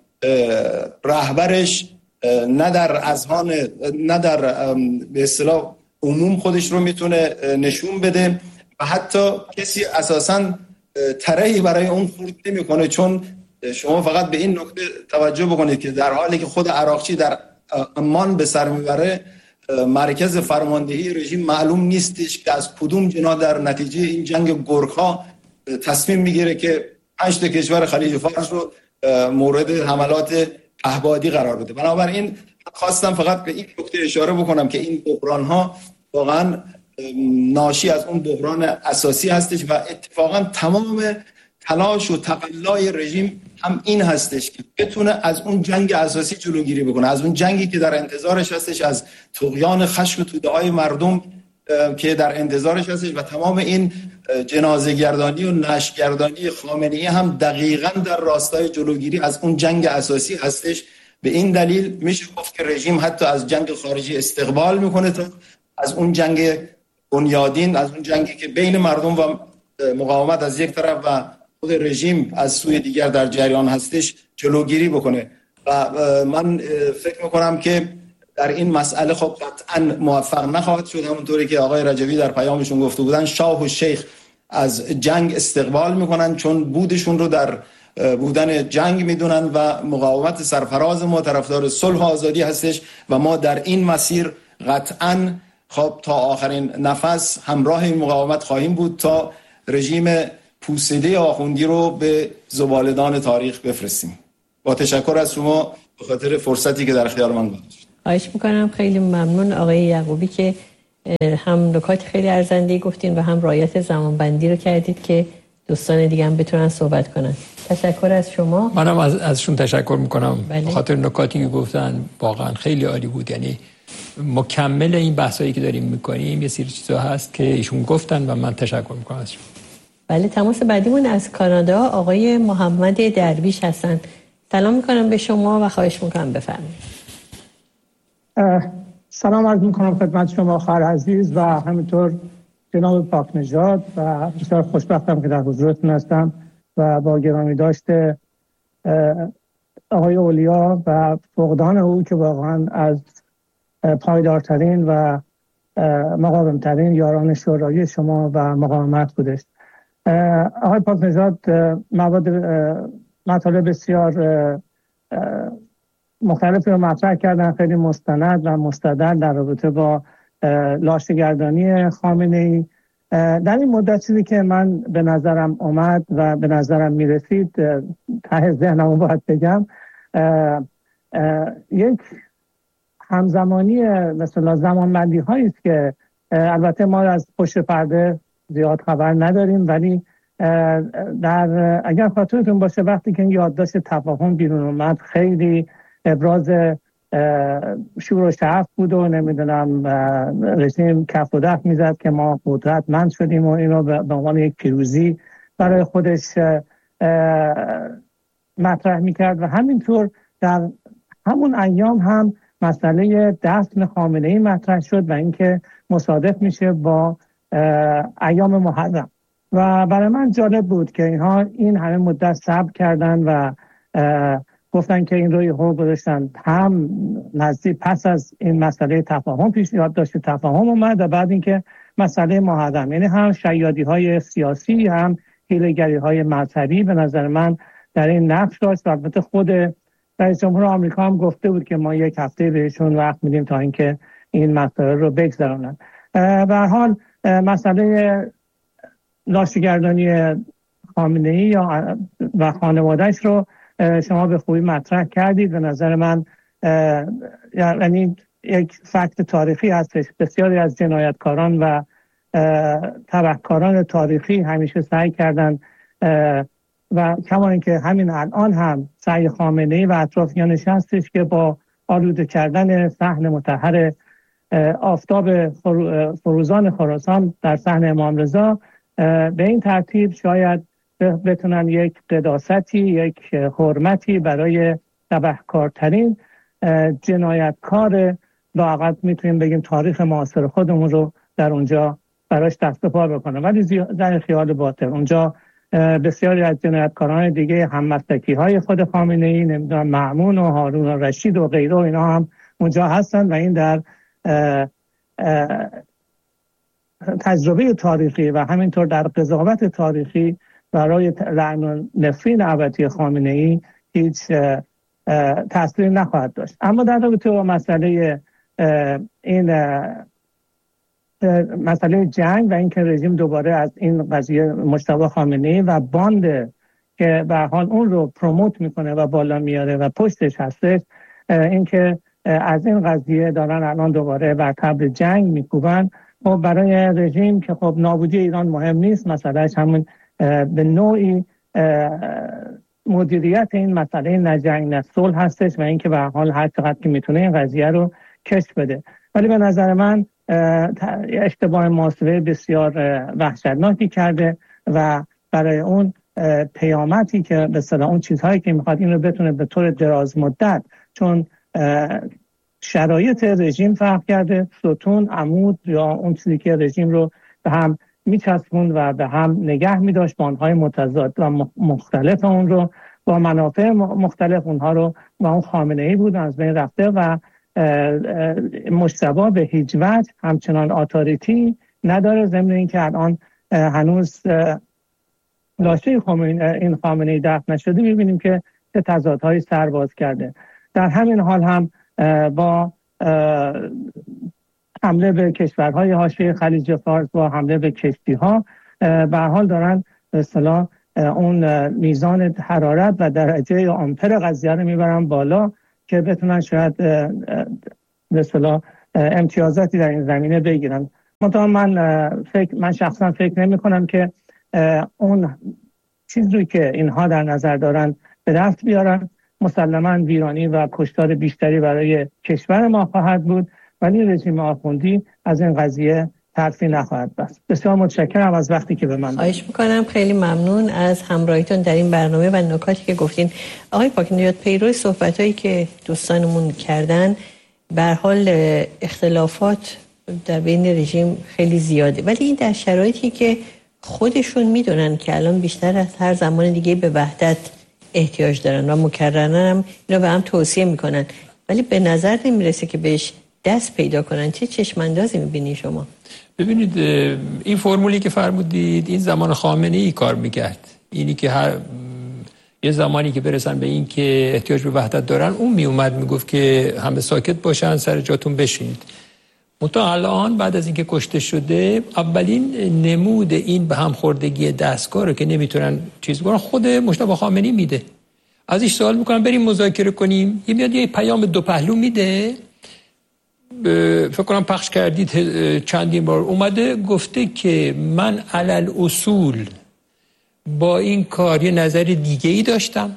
رهبرش نه در اذهان، نه در به اصطلاح عموم خودش رو میتونه نشون بده و حتی کسی اساساً طرحی برای اون خورد نمیکنه. چون شما فقط به این نکته توجه بکنید که در حالی که خود عراقچی در عمان به سر میبره، مرکز فرماندهی رژیم معلوم نیستش که از کدوم جنا در نتیجه این جنگ گورکا تصمیم میگیره که 8 کشور خلیج فارس رو مورد حملات احبادی قرار بده. بنابراین خواستم فقط به این نکته اشاره بکنم که این بحران‌ها واقعا ناشی از اون بحران اساسی هستش و اتفاقا تمام تلاش و تقلای رژیم هم این هستش که بتونه از اون جنگ اساسی جلوگیری بکنه، از اون جنگی که در انتظارش هستش، از طغیان خشم و توده‌های مردم که در انتظارش هستش و تمام این جنازه گردانی و نشر گردانی خامنه‌ای هم دقیقاً در راستای جلوگیری از اون جنگ اساسی هستش. به این دلیل میشه گفت که رژیم حتی از جنگ خارجی استقبال میکنه تا از اون جنگ بنیادین، از اون جنگی که بین مردم و مقاومت از یک طرف و خود رژیم از سوی دیگر در جریان هستش جلوگیری بکنه. و من فکر میکنم که در این مسئله خب قطعا موفق نخواهد شد. همونطوری که آقای رجبی در پیامشون گفته بودن، شاه و شیخ از جنگ استقبال میکنن چون بودشون رو در بودن جنگ میدونن و مقاومت سرفراز ما طرفدار صلح و آزادی هستش و ما در این مسیر قطعا خب تا آخرین نفس همراه این مقاومت خواهیم بود تا رژیم پوسیده آخوندی رو به زباله‌دان تاریخ بفرستیم. با تشکر از شما به خاطر فرصتی که در اختیار من گذاشتید.
خواهش میکنم. خیلی ممنون آقای یعقوبی که هم نکات خیلی ارزنده گفتین و هم رعایت زمانبندی رو کردید که دوستان دیگه هم بتونن صحبت کنن. تشکر از شما.
منم ازشون تشکر میکنم.
بله.
به خاطر نکاتی که گفتن واقعا خیلی عالی بود. یعنی مکمل این بحثایی که داریم میکنیم یه سری چیزا هست که ایشون گفتن و من تشکر میکنم ازشون.
بله، تماس بعدیمون از کانادا آقای محمد درویش هستن. سلام میکنم به شما و خواهش میکنم بفرمایید.
سلام عرض میکنم خدمت شما خواهر عزیز و همینطور جناب پاکنژاد و بسیار خوشبختم که در حضورتون هستم و با گرامی داشته آقای اولیا و فقدان او که واقعا از پایدارترین و مقاومترین یاران شورایی شما و مقاومت بودش. آقای پاکنژاد مطالب بسیار مختلفی رو مطرح کردن، خیلی مستند و مستدل در رابطه با لاشه‌گردانی خامنه‌ای. در این مدت چیزی که من به نظرم اومد و به نظرم میرسید ته ذهنمو باید بگم، یک همزمانی مثلا زمانبندی هایی است که البته ما از پشت پرده زیاد خبر نداریم، ولی اگر خاطرتون باشه وقتی که این یادداشت تفاهم بیرون اومد خیلی ابراز شور و شعف بود و نمیدونم رژیم کف و دف میزد که ما قدرتمند شدیم و اینو به عنوان یک پیروزی برای خودش مطرح میکرد و همینطور در همون ایام هم مسئله دفن خامنه‌ای مطرح شد و اینکه مصادف میشه با ایام محرم و برای من جالب بود که اینها این همه مدت صبر کردن و گفتن که این روی حقوق گذاشتن هم نزدیک پس از این مسئله تفاهم پیشنهاد داشت تفاهم اومد و بعد اینکه مسئله محرم، یعنی هم شیادی های سیاسی هم حیله‌گری های مذهبی به نظر من در این نقش داشت و البته خود رئیس جمهور آمریکا هم گفته بود که ما یک هفته بهشون وقت میدیم تا اینکه این مسائل رو بگذرونن. به هر حال مسئله لاشه‌گردانی خامنه‌ای و خانواده‌اش رو شما به خوبی مطرح کردید. به نظر من یعنی یک فکت تاریخی هستش. بسیاری از جنایتکاران و تبهکاران تاریخی همیشه سعی کردن و کما اینکه همین الان هم سعی خامنه‌ای و اطرافیانش هستش که با آلوده کردن صحن مطهر آفتاب فروزان خراسان در صحن امام رضا به این ترتیب شاید بتونن یک قداستی، یک حرمتی برای تبهکارترین جنایتکار لااقل میتونیم بگیم تاریخ معاصر خودمون رو در اونجا براش دست و پا بکنن. ولی در خیال باطل اونجا بسیاری از جنایتکاران دیگه هم مسلکی های خود خامنه‌ای، نمیدونم مأمون و هارون و رشید و غیره اینا هم اونجا هستن و این در تجربه تاریخی و همینطور در قضاوت تاریخی برای لعن و نفرین ابدی خامنه‌ای هیچ تأثیری نخواهد داشت. اما در رابطه با مسئله این مسئله جنگ و اینکه رژیم دوباره از این قضیه مجتبی خامنه‌ای و باند که به حال اون رو پروموت میکنه و بالا میاره و پشتش هستش، اینکه از این قضیه دارن الان دوباره بر طبل جنگ میکوبن. خب برای رژیم که خب نابودی ایران مهم نیست، مسئلهش همون به نوعی مدیریت این مسئله نه جنگ نه صلح هستش و اینکه به حال هر چقدر که میتونه این قضیه رو کش بده. ولی به نظر من اشتباه محاسبه بسیار وحشتناکی کرده و برای اون پیامتی که به اصطلاح اون چیزهایی که میخواد این رو بتونه به طور دراز مدت، چون شرایط رژیم فرق کرده، ستون عمود یا اون چیزی که رژیم رو به هم میچسبوند و به هم نگه میداشت، باندهای متضاد و مختلف اون رو با منافع مختلف اونها رو و اون خامنه‌ای بود از بین رفته و مجتبی به هیچ وجه همچنان اتوریتی نداره، ضمن اینکه الان هنوز لاشه خامنه‌ای دفن نشده. می‌بینیم که چه تضادهای سر باز کرده. در همین حال هم با حمله به کشورهای حاشیه خلیج فارس، با حمله به کشتی‌ها، به هر حال دارن به اصطلاح اون میزان حرارت و درجه آمپر قضیه رو میبرن بالا که بتونن شاید به اصطلاح امتیازاتی در این زمینه بگیرن. من شخصا فکر نمی کنم که اون چیزی رو که اینها در نظر دارن به دست بیارن. مسلماً ویرانی و کشتار بیشتری برای کشور ما خواهد بود، ولی رژیم آخوندی از این قضیه ترسی نخواهد بست. بسیار متشکرم از وقتی که به من دادید.
خواهش میکنم. خیلی ممنون از همراهیتون در این برنامه و نکاتی که گفتین. آقای پاکنژاد، پیرو صحبتایی که دوستانمون کردن، به هر حال اختلافات در بین رژیم خیلی زیاده، ولی این در شرایطی که خودشون میدونن که الان بیشتر از هر زمان دیگه به وحدت احتیاج دارن و مکررن هم اینا به هم توصیه میکنن، ولی به نظر نمیرسه که بهش دست پیدا کنن. چه چشماندازی میبینی شما؟
ببینید این فرمولی که فرمودید این زمان خامنه‌ای کار میکرد، اینی که یه زمانی که برسن به این که احتیاج به وحدت دارن، اون میومد میگفت که همه ساکت باشن، سر جاتون بشینید. منتها الان بعد از اینکه کشته شده، اولین نمود این به هم خوردگی دستگاه رو که نمیتونن چیز کنن خود مجتبی خامنه‌ای میده. ازش سوال میکنن بریم مذاکره کنیم، یه میاد یه پیام دو پهلو میده. فکر کنم پخش کردید چندین بار، اومده گفته که من علل اصول با این کار یه نظر دیگه ای داشتم،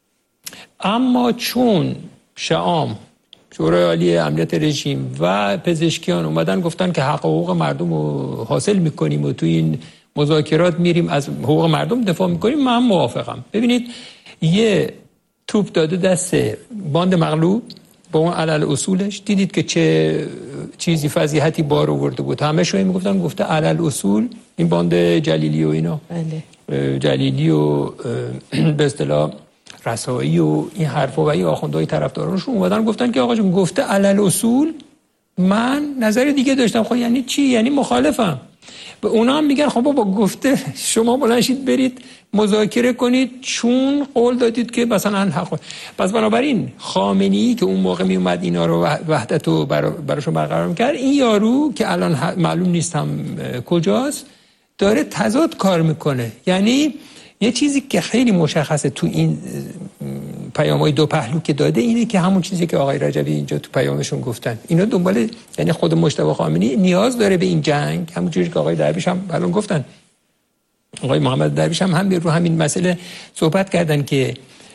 اما چون شعام، شورای عالی امنیت رژیم و پزشکیان اومدن گفتن که حقوق مردم رو حاصل میکنیم و تو این مذاکرات میریم از حقوق مردم دفاع میکنیم، من موافقم. ببینید یه توپ داده دست باند مغلوب با اون علل اصولش، دیدید که چه چیزی فضیحتی بار آورده بود. همه شوی میگفتن گفته علل اصول، این باند جلیلی و اینا، بله. جلیلی و به اصطلاح رسایی و این حرفا و این آخوندهای طرفدارانشون اومدن گفتن که آقا جون گفته علل اصول، من نظر دیگه داشتم. خب یعنی چی؟ یعنی مخالفم. به اونا هم میگن خب بابا گفته شما بلنشید برید مذاکره کنید چون قول دادید که مثلا حق. پس بنابراین خامنه‌ای که اون موقع می اومد اینا رو وحدت رو براشون برقرار میکرد، این یارو که الان معلوم نیست هم کجاست داره تضاد کار میکنه. یعنی یه چیزی که خیلی مشخصه تو این پیام‌های دو پهلو که داده اینه که همون چیزی که آقای رجبی اینجا تو پیامشون گفتن، اینا دنبال، یعنی خود مجتبی خامنه‌ای نیاز داره به این جنگ، همونجوری که آقای درویش هم الان گفتن، آقای محمد درویش هم رو همین مسئله صحبت کردن که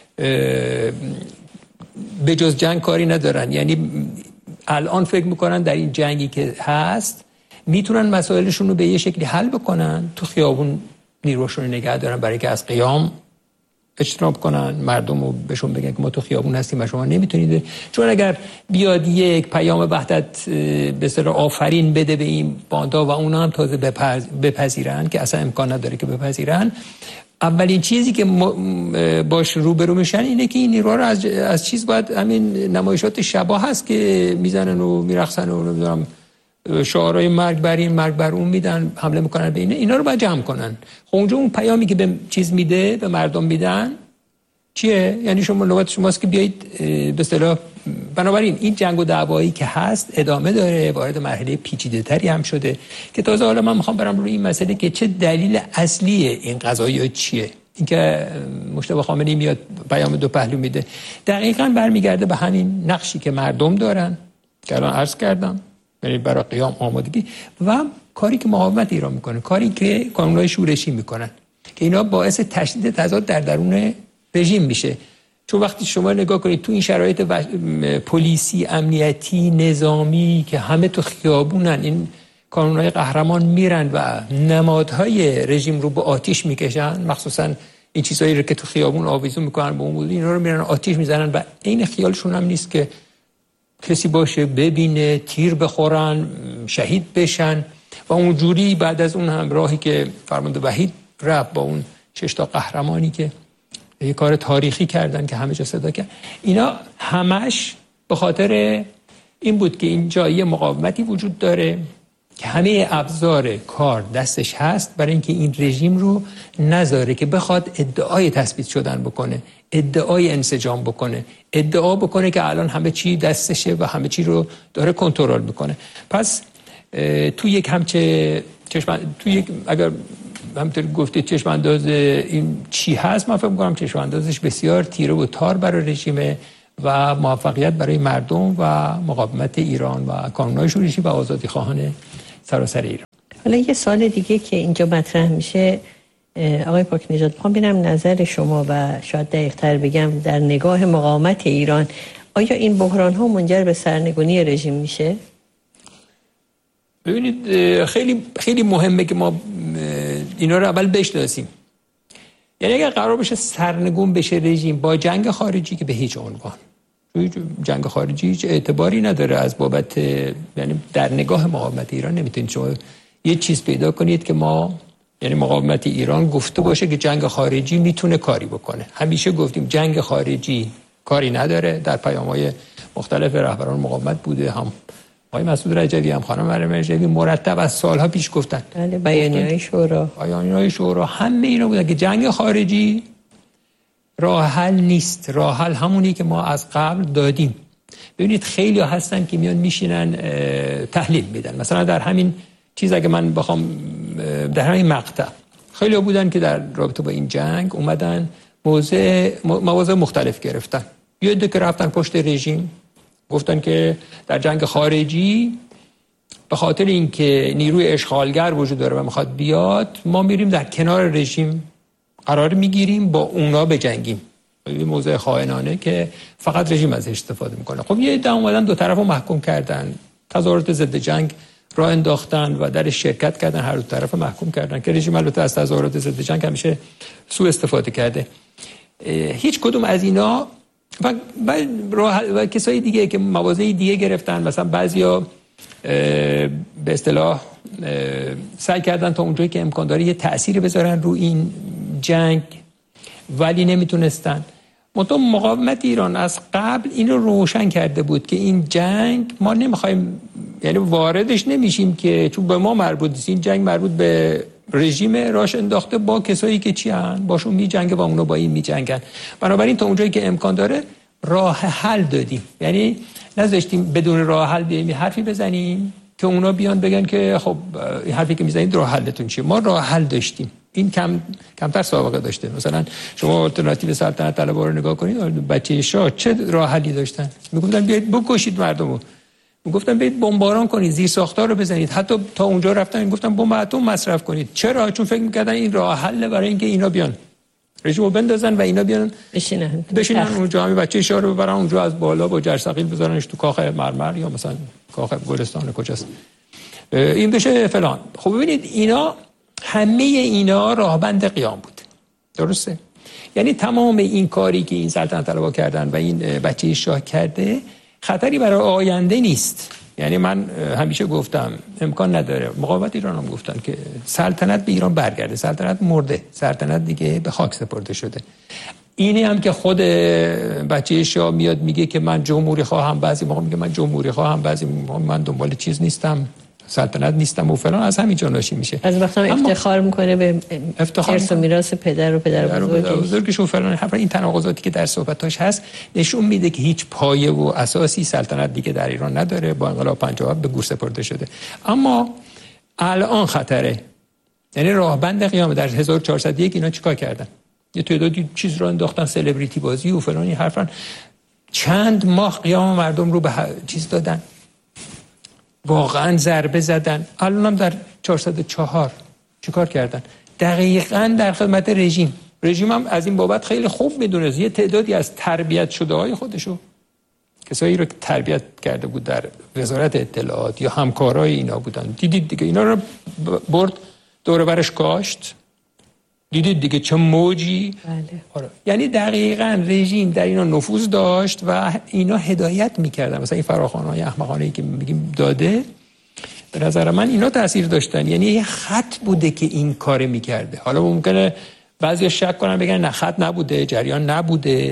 به جز جنگ کاری ندارن. یعنی الان فکر میکنن در این جنگی که هست میتونن مسائلشون رو به یه شکلی حل بکنن، تو خیابون نیروشون رو نگه دارن برای که از قیام اجتناب کنن، مردم رو بهشون بگن که ما تو خیابون هستیم و شما نمیتونید. چون اگر بیاد یک پیام وحدت به اصطلاح آفرین بده به این باندا و اونا هم تازه بپذیرن که اصلا امکان نداره که بپذیرن، اولین چیزی که باش روبرو میشن اینه که این نیروها رو از چیز باید، همین نمایشات شبا هست که میزنن و میرقصن و نمیدونم شعارهای مرگ بر این مرگ بر اون میدن، حمله میکنن به اینا رو باید جمع کنن. خب اونجا اون پیامی که به چیز میده، به مردم میدن چیه؟ یعنی شما نوبت شماست که بیایید به اصطلاح. بنابراین این جنگ و دعوایی که هست ادامه داره، وارد مرحله پیچیده تری هم شده که تازه حالا من میخوام برم روی این مسئله که چه دلیل اصلی این قضایا چیه. اینکه مجتبی خامنه‌ای میاد پیام دو پهلو میده، دقیقاً برمیگرده به همین نقشی که مردم دارن که الان عرض کردم، یعنی برای قیام آمادگی و کاری که مقاومت ایران میکنه، کاری که کانونهای شورشی میکنن که اینا باعث تشدید تضاد در درون رژیم میشه. چون وقتی شما نگاه کنید تو این شرایط پلیسی، امنیتی، نظامی که همه تو خیابونن، این کانونهای قهرمان میرن و نمادهای رژیم رو به آتیش میکشن، مخصوصا این چیزایی رو که تو خیابون آویزون میکنن به اون، اینا رو میرن آتیش میزنن و این خیالشون هم نیست که کسی باشه ببینه تیر بخورن، شهید بشن و اونجوری بعد از اون هم راهی که فرمانده وحید رفت با اون 6 تا قهرمانی که یه کار تاریخی کردن که همه جا صدا کرد، اینا همش به خاطر این بود که اینجا یه مقاومتی وجود داره که همه ابزار کار دستش هست برای اینکه این رژیم رو نذاره که بخواد ادعای تثبیت شدن بکنه، ادعای انسجام بکنه، ادعا بکنه که الان همه چی دستشه و همه چی رو داره کنترل میکنه. پس تو یک اگر همونطور گفتید چشم انداز این چی هست، من فکر می‌کنم چشم اندازش بسیار تیره و تار برای رژیم و موفقیت برای مردم و مقاومت ایران و کانون‌های شورشی و آزادی خواهان سراسر ایران.
حالا یه سوال دیگه که اینجا مطرح میشه آقای پاکنژاد، میخوام ببینم نظر شما و شاید دقیق‌تر بگم در نگاه مقاومت ایران آیا این بحران‌ها منجر به سرنگونی رژیم میشه؟
ببینید خیلی خیلی مهمه که ما اینا رو اول بشناسیم. یعنی اگر قرار بشه سرنگون بشه رژیم با جنگ خارجی که به هیچ عنوان، جنگ خارجی هیچ اعتباری نداره از بابت، یعنی در نگاه مقاومت ایران نمیتونید شما یه چیز پیدا کنید که ما، یعنی مقاومت ایران گفته باشه که جنگ خارجی میتونه کاری بکنه. همیشه گفتیم جنگ خارجی کاری نداره. در پیام‌های مختلف رهبران مقاومت بوده، هم آقای مسعود رجوی هم خانم مریم رجوی مرتب از سالها پیش گفتن.
بله، بیانیه‌های شورا همه اینا بودن که جنگ خارجی
راه حل نیست. راه حل همونی که ما از قبل دادیم. ببینید خیلی هستن که میان میشینن تحلیل میدن. مثلا در همین چیز اگه من بخوام در همین مقطع خیلی بودن که در رابطه با این جنگ اومدن مواضع مختلف گرفتن. یه عده که رفتن پشت رژیم گفتن که در جنگ خارجی به خاطر اینکه نیروی اشغالگر وجود داره و میخواد بیاد، ما میریم در کنار رژیم قرار میگیریم با اونا بجنگیم. این موضوع خائنانه که فقط رژیم ازش استفاده میکنه. خب یه عده اومدن دو طرفو محکوم کردن، تظاهرات ضد جنگ راه انداختن و در شرکت کردن، هر دو طرف محکوم کردن که رژیم البته از تظاهرات ضد جنگ همیشه سوء استفاده کرده. هیچ کدوم از اینا و کسای دیگه که مواضع دیگه گرفتن، مثلا بعضیا به اصطلاح سعی کردن تا اونجایی که امکان داره یه تأثیری بذارن رو این جنگ ولی نمیتونستن. مقاومت ایران از قبل اینو روشن کرده بود که این جنگ ما نمیخوایم، یعنی واردش نمیشیم که چون به ما مربوط نیست، این جنگ مربوط به رژیم راش انداخته با کسایی که چی هن باشون میجنگه و اونا با این میجنگن. بنابراین تا اونجایی که امکان داره راه حل دادیم، یعنی نذاشتیم بدون راه حل بیایم حرفی بزنیم که اونا بیان بگن که خب این حرفی که میزنید راه حلتون چیه. ما راه حل داشتیم. این کمتر سابقه داشته. مثلا شما آلترناتیو سلطنت طلبها رو نگاه کنید، بچه شاه چه راه حلی داشتن؟ میگفتن بیاید بکشید مردمو، میگفتن بیاید بمباران کنید، زیر ساختار رو بزنید، حتی تا اونجا رفتن میگفتن بمب اتم مصرف کنید. چرا؟ چون فکر میکردن این راه حل برای اینکه اینا بیان رژیمو بندازن و اینا بیان بشینن اونجا، همین بچه شاه رو ببرن اونجا از بالا با جرثقیل بذارنش تو کاخ مرمر یا مثلا کاخ گلستان کجاست این بشه فلان. خب ببینید اینا همه اینا راهبند قیام بود. درسته؟ یعنی تمام این کاری که این سلطنت طلبها کردن و این بچه شاه کرده خطری برای آینده نیست. یعنی من همیشه گفتم امکان نداره، مقاومت ایران هم گفتن که سلطنت به ایران برگرده. سلطنت مرده، سلطنت دیگه به خاک سپرده شده. اینی هم که خود بچه شاه میاد میگه که من جمهوری خواهم، بعضی موقع میگه من جمهوری خواهم، بعضی موقع من دنبال چیز نیستم، سلطنت نیستم و فلان، از همین جا ناشی میشه.
از وقتا افتخار میکنه به ارث و میراث پدر و پدر
بزرگشون فلان. این تناقضاتی که در صحبتاش هست نشون میده که هیچ پایه و اساسی سلطنت دیگه در ایران نداره، با انقلاب 57 به گور سپرده شده. اما الان خطره، یعنی راهبند قیام. در 1401 اینا چیکار کردن؟ یه تعدادی چیز رو انداختن، سلبریتی بازی و فلان، حرفن. چند ماه قیام مردم رو به چیز دادن، واقعا ضربه زدن. الان هم در 404 چیکار کردن؟ دقیقاً در خدمت رژیم. رژیم هم از این بابت خیلی خوب میدونه یه تعدادی از تربیت شده های خودشو، کسایی رو که تربیت کرده بود در وزارت اطلاعات یا همکارای اینا بودن، دیدید دیگه اینا رو برد دور برش کاشت، دیدید دیگه چه موجی.
بله.
یعنی دقیقاً رژیم در اینا نفوذ داشت و اینا هدایت میکردن. مثلا این فراخوان‌های احمقانه‌ای که میگیم داده، به نظر من اینا تاثیر داشتن. یعنی یه خط بوده که این کار میکرده. حالا ممکنه بعضیا شک کنن بگن نه خط نبوده، جریان نبوده،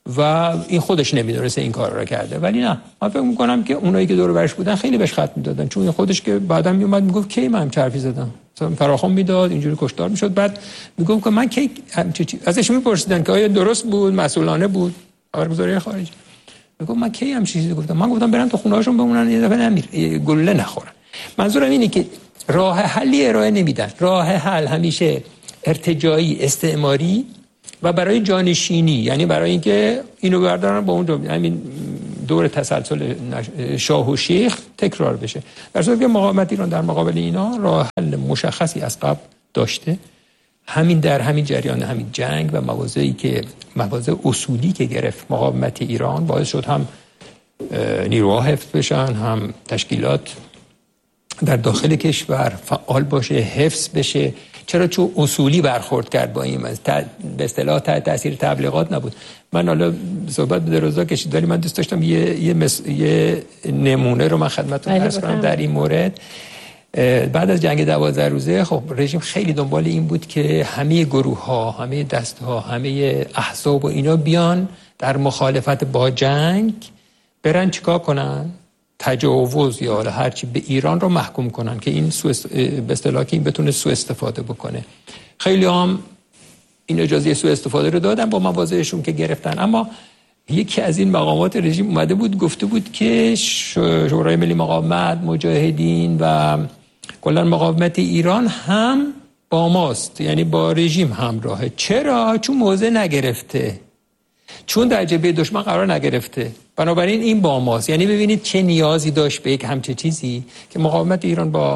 و این خودش نمیدونسته این کار رو کرده. ولی نه، من فکر میکنم که اونایی که دور و برش بودن خیلی بهش خط میدادن، چون این خودش که بعدم میومد میگفت کی من چرفی زدم، مثلا فراخوان میداد، اینجوری کشتار میشد. بعد میگفت که من کی ازش میپرسیدن که آیا درست بود، مسئولانه بود خبرگزاری خارجی، میگفت من کی هم چیزی گفتم، من گفتم برن تو خونه هاشون بمونن، یه دفعه نمیر گله نخورن. منظورم اینه که راه حلی ارائه نمیدن. راه حل همیشه ارتجاعی، استعماری و برای جانشینی، یعنی برای اینکه اینو بردارن با اون همین دور تسلسل شاه و شیخ تکرار بشه. در صورتی که مقاومت ایران در مقابل اینا راه حل مشخصی از قبل داشته. همین در همین جریان همین جنگ و مواضع اصولی که گرفت مقاومت ایران باعث شد هم نیروها حفظ بشن، هم تشکیلات در داخل کشور فعال باشه، حفظ بشه. چرا؟ چون اصولی برخورد کرد با این، به اصطلاح تاثیر تبلیغات نبود. من حالا صحبت به درازا کشید، ولی من دوست داشتم یه نمونه رو من خدمتتون عرض کنم در این مورد. بعد از جنگ 12 روزه خب رژیم خیلی دنبال این بود که همه گروه‌ها، همه دسته‌ها، همه احزاب و اینا بیان در مخالفت با جنگ برن چیکار کنن؟ تجاوز یا هر چی به ایران رو محکوم کنن که این به اصطلاح که این بتونه سوء استفاده بکنه. خیلی هم این اجازه سوء استفاده رو دادن با مواضعشون که گرفتن. اما یکی از این مقامات رژیم اومده بود گفته بود که شورای ملی مقاومت، مجاهدین و کلا مقاومت ایران هم با ماست، یعنی با رژیم همراهه. چرا؟ چون موضع نگرفته، چون در جبهه دشمن قرار نگرفته، بنابراین این با ماست. یعنی ببینید چه نیازی داشت به یک همچه چیزی که مقاومت ایران با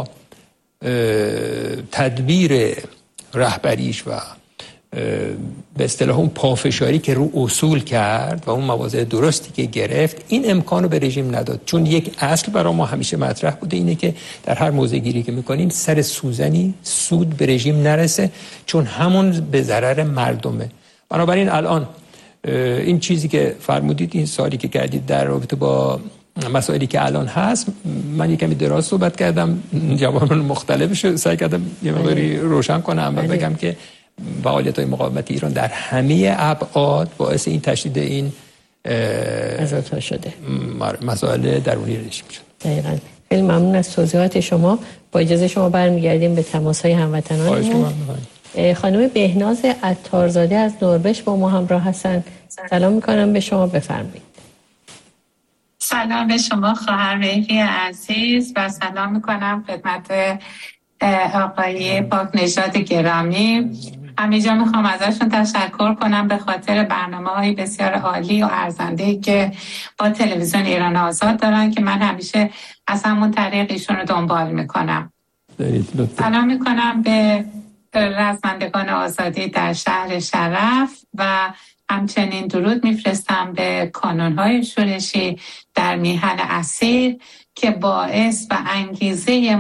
تدبیر رهبریش و به اصطلاح اون پافشاری که رو اصول کرد و اون مواضع درستی که گرفت این امکان رو به رژیم نداد. چون یک اصل برای ما همیشه مطرح بوده اینه که در هر موضع گیری که میکنیم سر سوزنی سود به رژیم نرسه، چون همون به ضرر مردمه. بنابراین الان این چیزی که فرمودید، این سوالی که کردید در رابطه با مسائلی که الان هست، من یکمی دراز صحبت کردم، جواب مختلفش سعی کردم یه مقداری روشن کنم و بگم که فعالیت‌های مقاومت ایران در همه ابعاد باعث این تشدید این
ازادها شده،
مسائل درونی رژیم شد.
دقیقاً. خیلی ممنون از توضیحات شما. با اجازه شما برمیگردیم به تماس‌های هموطنانمون. خانم بهناز عطارزاده از نروژ با ما همراه هستن. سلام میکنم به شما، بفرمایید.
سلام به شما خواهر مهری عزیز و سلام میکنم خدمت آقای پاکنژاد گرامی. همینجا میخوام ازشون تشکر کنم به خاطر برنامه‌های بسیار عالی و ارزنده‌ای که با تلویزیون ایران آزاد دارن که من همیشه از همون طریق ایشون رو دنبال میکنم. سلام میکنم به رزمندگان آزادی در شهر شرف و همچنین درود میفرستم به کانون‌های شورشی در میهن اسیر که باعث انگیزه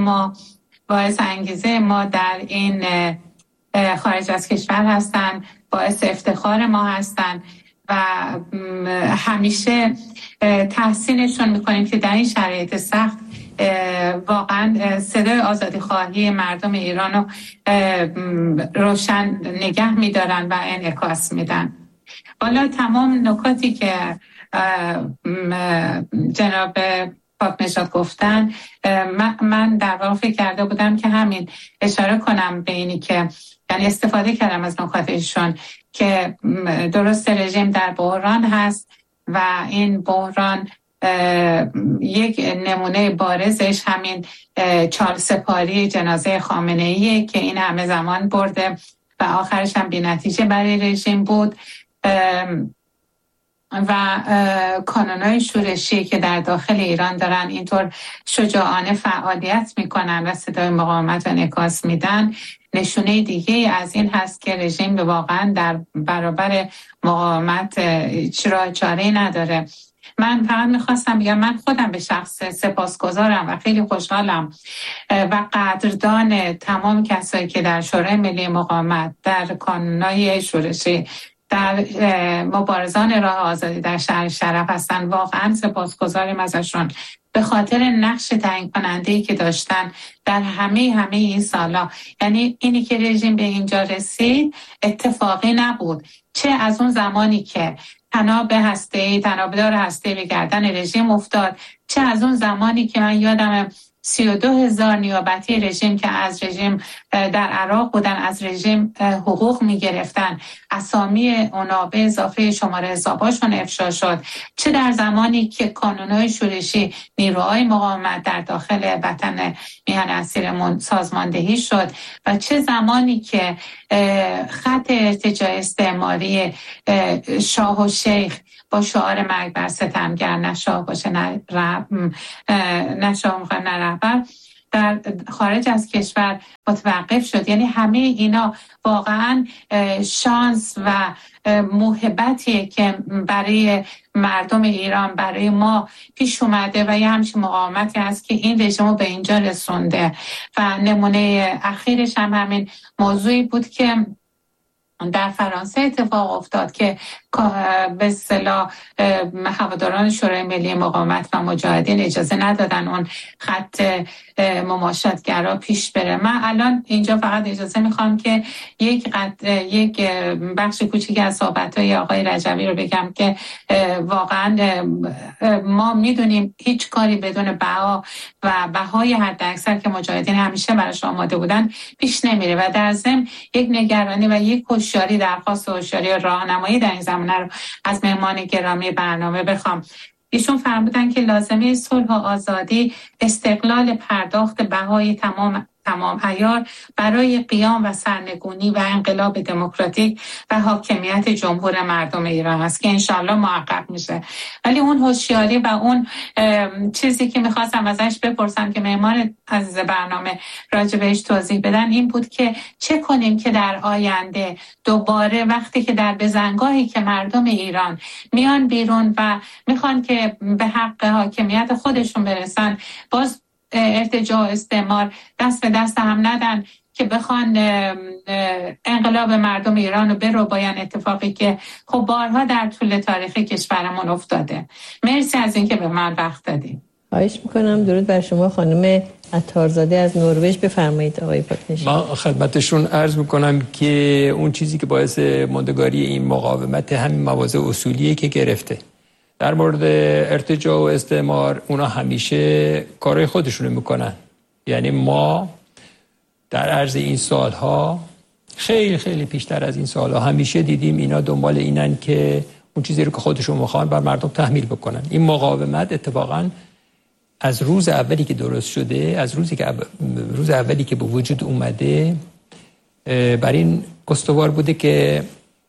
ما در این خارج از کشور هستن، باعث افتخار ما هستن و همیشه تحسینشون میکنیم که در این شرایط سخت واقعا صدای آزادی خواهی مردم ایران رو روشن نگه میدارن و انعکاس میدن. والا تمام نکاتی که جناب پاکنژاد گفتن من در واقع فکر کرده بودم که همین اشاره کنم به اینی که یعنی استفاده کردم از نکاتشون که درست رژیم در بحران هست و این بحران یک نمونه بارزش همین چالسپاری جنازه خامنه‌ایه که این همه زمان برده و آخرش هم بی‌نتیجه برای رژیم بود و کانون‌های شورشی که در داخل ایران دارن اینطور شجاعانه فعالیت میکنن و صدای مقاومت رو انعکاس میدن. نشونه دیگه از این هست که رژیم واقعا در برابر مقاومت چاره‌ای نداره. من فقط میخواستم بگم من خودم به شخص سپاسگزارم و خیلی خوشحالم و قدردان تمام کسایی که در شورای ملی مقاومت در کانون‌های شورشی در مبارزان راه آزادی در شهر شرف هستن. واقعا سپاسگزاریم ازشون به خاطر نقش تعیین کننده‌ای که داشتن در همه این سالا. یعنی اینی که رژیم به اینجا رسید اتفاقی نبود، چه از اون زمانی که تنابدار هسته‌ای به گردن رژیم افتاد، چه از اون زمانی که من یادم 32,000 نیابتی رژیم که از رژیم در عراق بودن از رژیم حقوق میگرفتن، اسامی اونا به اضافه شماره حساباشون افشا شد، چه در زمانی که کانونهای شورشی نیروهای مقاومت در داخل وطن میهن اسیرمون سازماندهی شد، و چه زمانی که خط ارتجاع استعماری شاه و شیخ با شعار مرگ بر ستمگر، نه شاه باشه نه شاه نه رهبر، در خارج از کشور متوقف شد. یعنی همه اینا واقعا شانس و موهبتیه که برای مردم ایران، برای ما پیش اومده و یه همچین مقاومتی هست که این رژیم رو به اینجا رسونده. و نمونه اخیرش هم همین موضوعی بود که در فرانسه اتفاق افتاد که به اصطلاح هواداران شورای ملی مقاومت و مجاهدین اجازه ندادن اون خط مماشاتگرا پیش بره. من الان اینجا فقط اجازه میخوام که یک بخش کوچیکی از صحبت‌های آقای رجوی رو بگم که واقعا ما میدونیم هیچ کاری بدون بها و بهای حداکثر که مجاهدین همیشه براش آماده بودن پیش نمیره. و در ضمن یک نگرانی و یک هوشیاری، درخواست هوشیاری راهنمایی در این زمینه رو از مهمان گرامی برنامه بخوام. ایشون فرمودن که لازمه صلح و آزادی استقلال پرداخت بهای تمام عیار برای قیام و سرنگونی و انقلاب دموکراتیک و حاکمیت جمهور مردم ایران است که انشالله محقق میشه. ولی اون هوشیاری و اون چیزی که میخواستم ازش بپرسم که مهمان عزیز برنامه راجع بهش توضیح بدن این بود که چه کنیم که در آینده دوباره وقتی که در بزنگاهی که مردم ایران میان بیرون و میخوان که به حق حاکمیت خودشون برسن، باز ارتجاع استعمار دست به دست هم ندن که بخوان انقلاب مردم ایران رو بربایان، اتفاقی که خب بارها در طول تاریخ کشورمون افتاده. مرسی از اینکه به من وقت دادید.
خواهش میکنم. درود بر شما خانم عطارزاده از نروژ. بفرمایید آقای پاکنژاد.
من خدمتشون عرض میکنم که اون چیزی که باعث ماندگاری این مقاومت همین مواضع اصولیه که گرفته. در مورد ارتجاع و استعمار اونا همیشه کارهای خودشونو میکنن. یعنی ما در عرض این سالها خیلی خیلی پیشتر از این سالها همیشه دیدیم اینا دنبال اینن که اون چیزی رو که خودشون میخوان بر مردم تحمیل بکنن. این مقاومت اتفاقا از روز اولی که درست شده، از روز اولی که به وجود اومده بر این استوار بوده که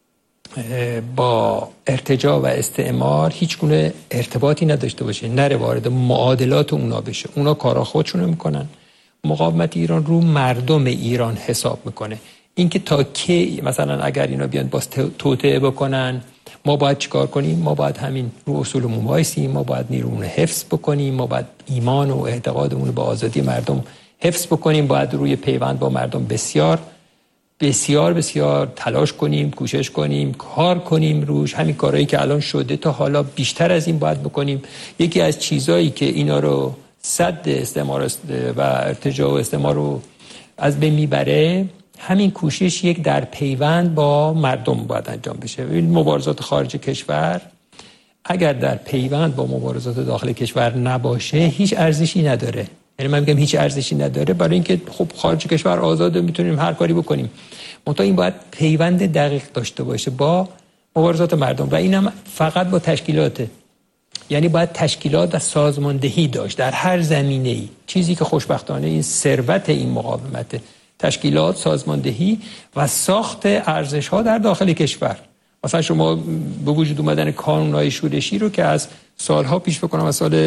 با ارتجاع و استعمار هیچ گونه ارتباطی نداشته باشه، نره وارد معادلات اونا بشه. اونا کارا خودشونو میکنن. مقاومت ایران رو مردم ایران حساب میکنه. اینکه تا کی مثلا اگر اینا بیان باز توطئه بکنن ما باید چیکار کنیم؟ ما باید همین رو اصولمون وایسیم، ما باید نیرومون حفظ بکنیم، ما باید ایمان و اعتقادمون به آزادی مردم حفظ بکنیم، باید روی پیوند با مردم بسیار بسیار بسیار تلاش کنیم، کوشش کنیم، کار کنیم روش. همین کارهایی که الان شده تا حالا بیشتر از این باید بکنیم. یکی از چیزایی که اینا رو سد استعمار و ارتجاع و استعمار رو از بین میبره همین کوشش یک در پیوند با مردم باید انجام بشه. مبارزات خارج کشور اگر در پیوند با مبارزات داخل کشور نباشه هیچ ارزشی نداره. یعنی من میگم هیچ ارزشی نداره، برای اینکه خب خارج کشور آزاده، میتونیم هر کاری بکنیم، منتها این باید پیوند دقیق داشته باشه با مبارزات مردم و اینم فقط با تشکیلاته. یعنی باید تشکیلات و سازماندهی داشت در هر زمینه‌ای. چیزی که خوشبختانه این ثروت این مقاومت، تشکیلات، سازماندهی و ساخت ارزش‌ها در داخل کشور. مثلا شما به وجود اومدن کانون‌های شورشی رو که از سالها پیش بکنم، از سال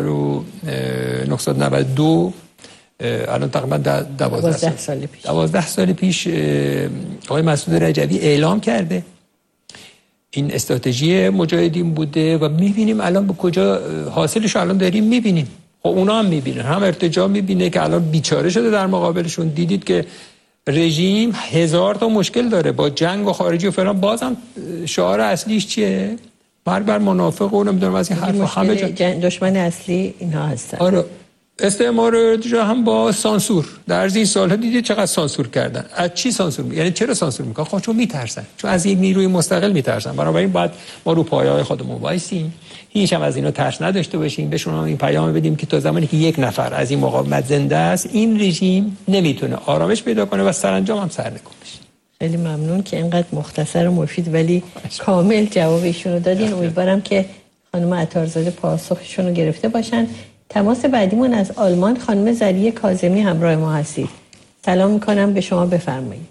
1992 الان تقریبا 12 سال پیش آقای مسعود رجوی اعلام کرده. این استراتژی مجاهدین بوده و می‌بینیم الان به کجا حاصلش الان داریم می‌بینیم. خب اونا هم می‌بینن، هم ارتجاع می‌بینه که الان بیچاره شده در مقابلشون. دیدید که رژیم 1000 تا مشکل داره با جنگ و خارجی و فلان، بازم شعار اصلیش چیه؟ مرگ بر منافق و نمیدونم از این حرفا. همه
دشمن اصلی اینها هستن.
آره، استعمار هم با سانسور در این سالها دیدید چقدر سانسور کردن. از چی سانسور یعنی چرا سانسور میکنن؟ خب چون میترسن، چون از یک نیروی مستقل میترسن. بنابراین باید ما رو پایه‌های خودمون وایسیم، هیچ هم از اینا ترس نداشته باشیم، بهشون این پیام بدیم که تا زمانی که یک نفر از این مقاومت زنده است، این رژیم نمیتونه آرامش پیدا کنه و سرانجام هم سرنگون بشه.
خیلی ممنون که اینقدر مختصر و مفید ولی کامل جواب ایشون رو دادین. امیدوارم که خانم عطارزاده پاسخشون رو گرفته باشن. تماس بعدیمون از آلمان، خانم زریه کاظمی همراه ما هستید. سلام میکنم به شما، بفرمایید.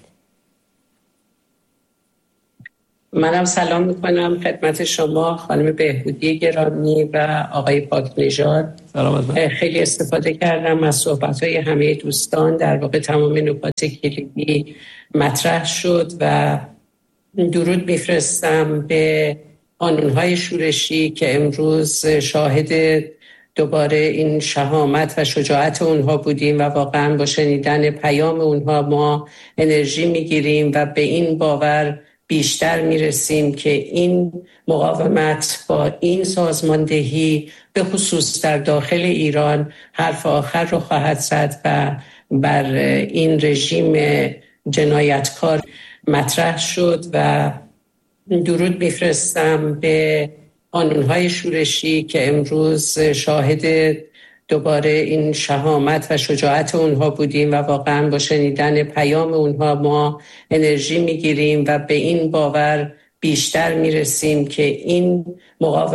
منم سلام میکنم خدمت شما خانم بهبودی گرامی و آقای پاکنژاد. خیلی استفاده کردم از صحبت‌های همه دوستان، در واقع تمام نکات کلیدی مطرح شد و درود میفرستم به قانون‌های شورشی که امروز شاهد دوباره این شهامت و شجاعت اونها بودیم و واقعا با شنیدن پیام اونها ما انرژی میگیریم و به این باور بیشتر میرسیم که این مقاومت با این سازماندهی به خصوص در داخل ایران حرف آخر رو خواهد زد و بر این رژیم جنایتکار مطرح شد و درود میفرستم به قانون‌های شورشی که امروز شاهد دوباره این شهامت و شجاعت اونها بودیم و واقعا با شنیدن پیام اونها ما انرژی میگیریم و به این باور بیشتر میرسیم که این مقاومت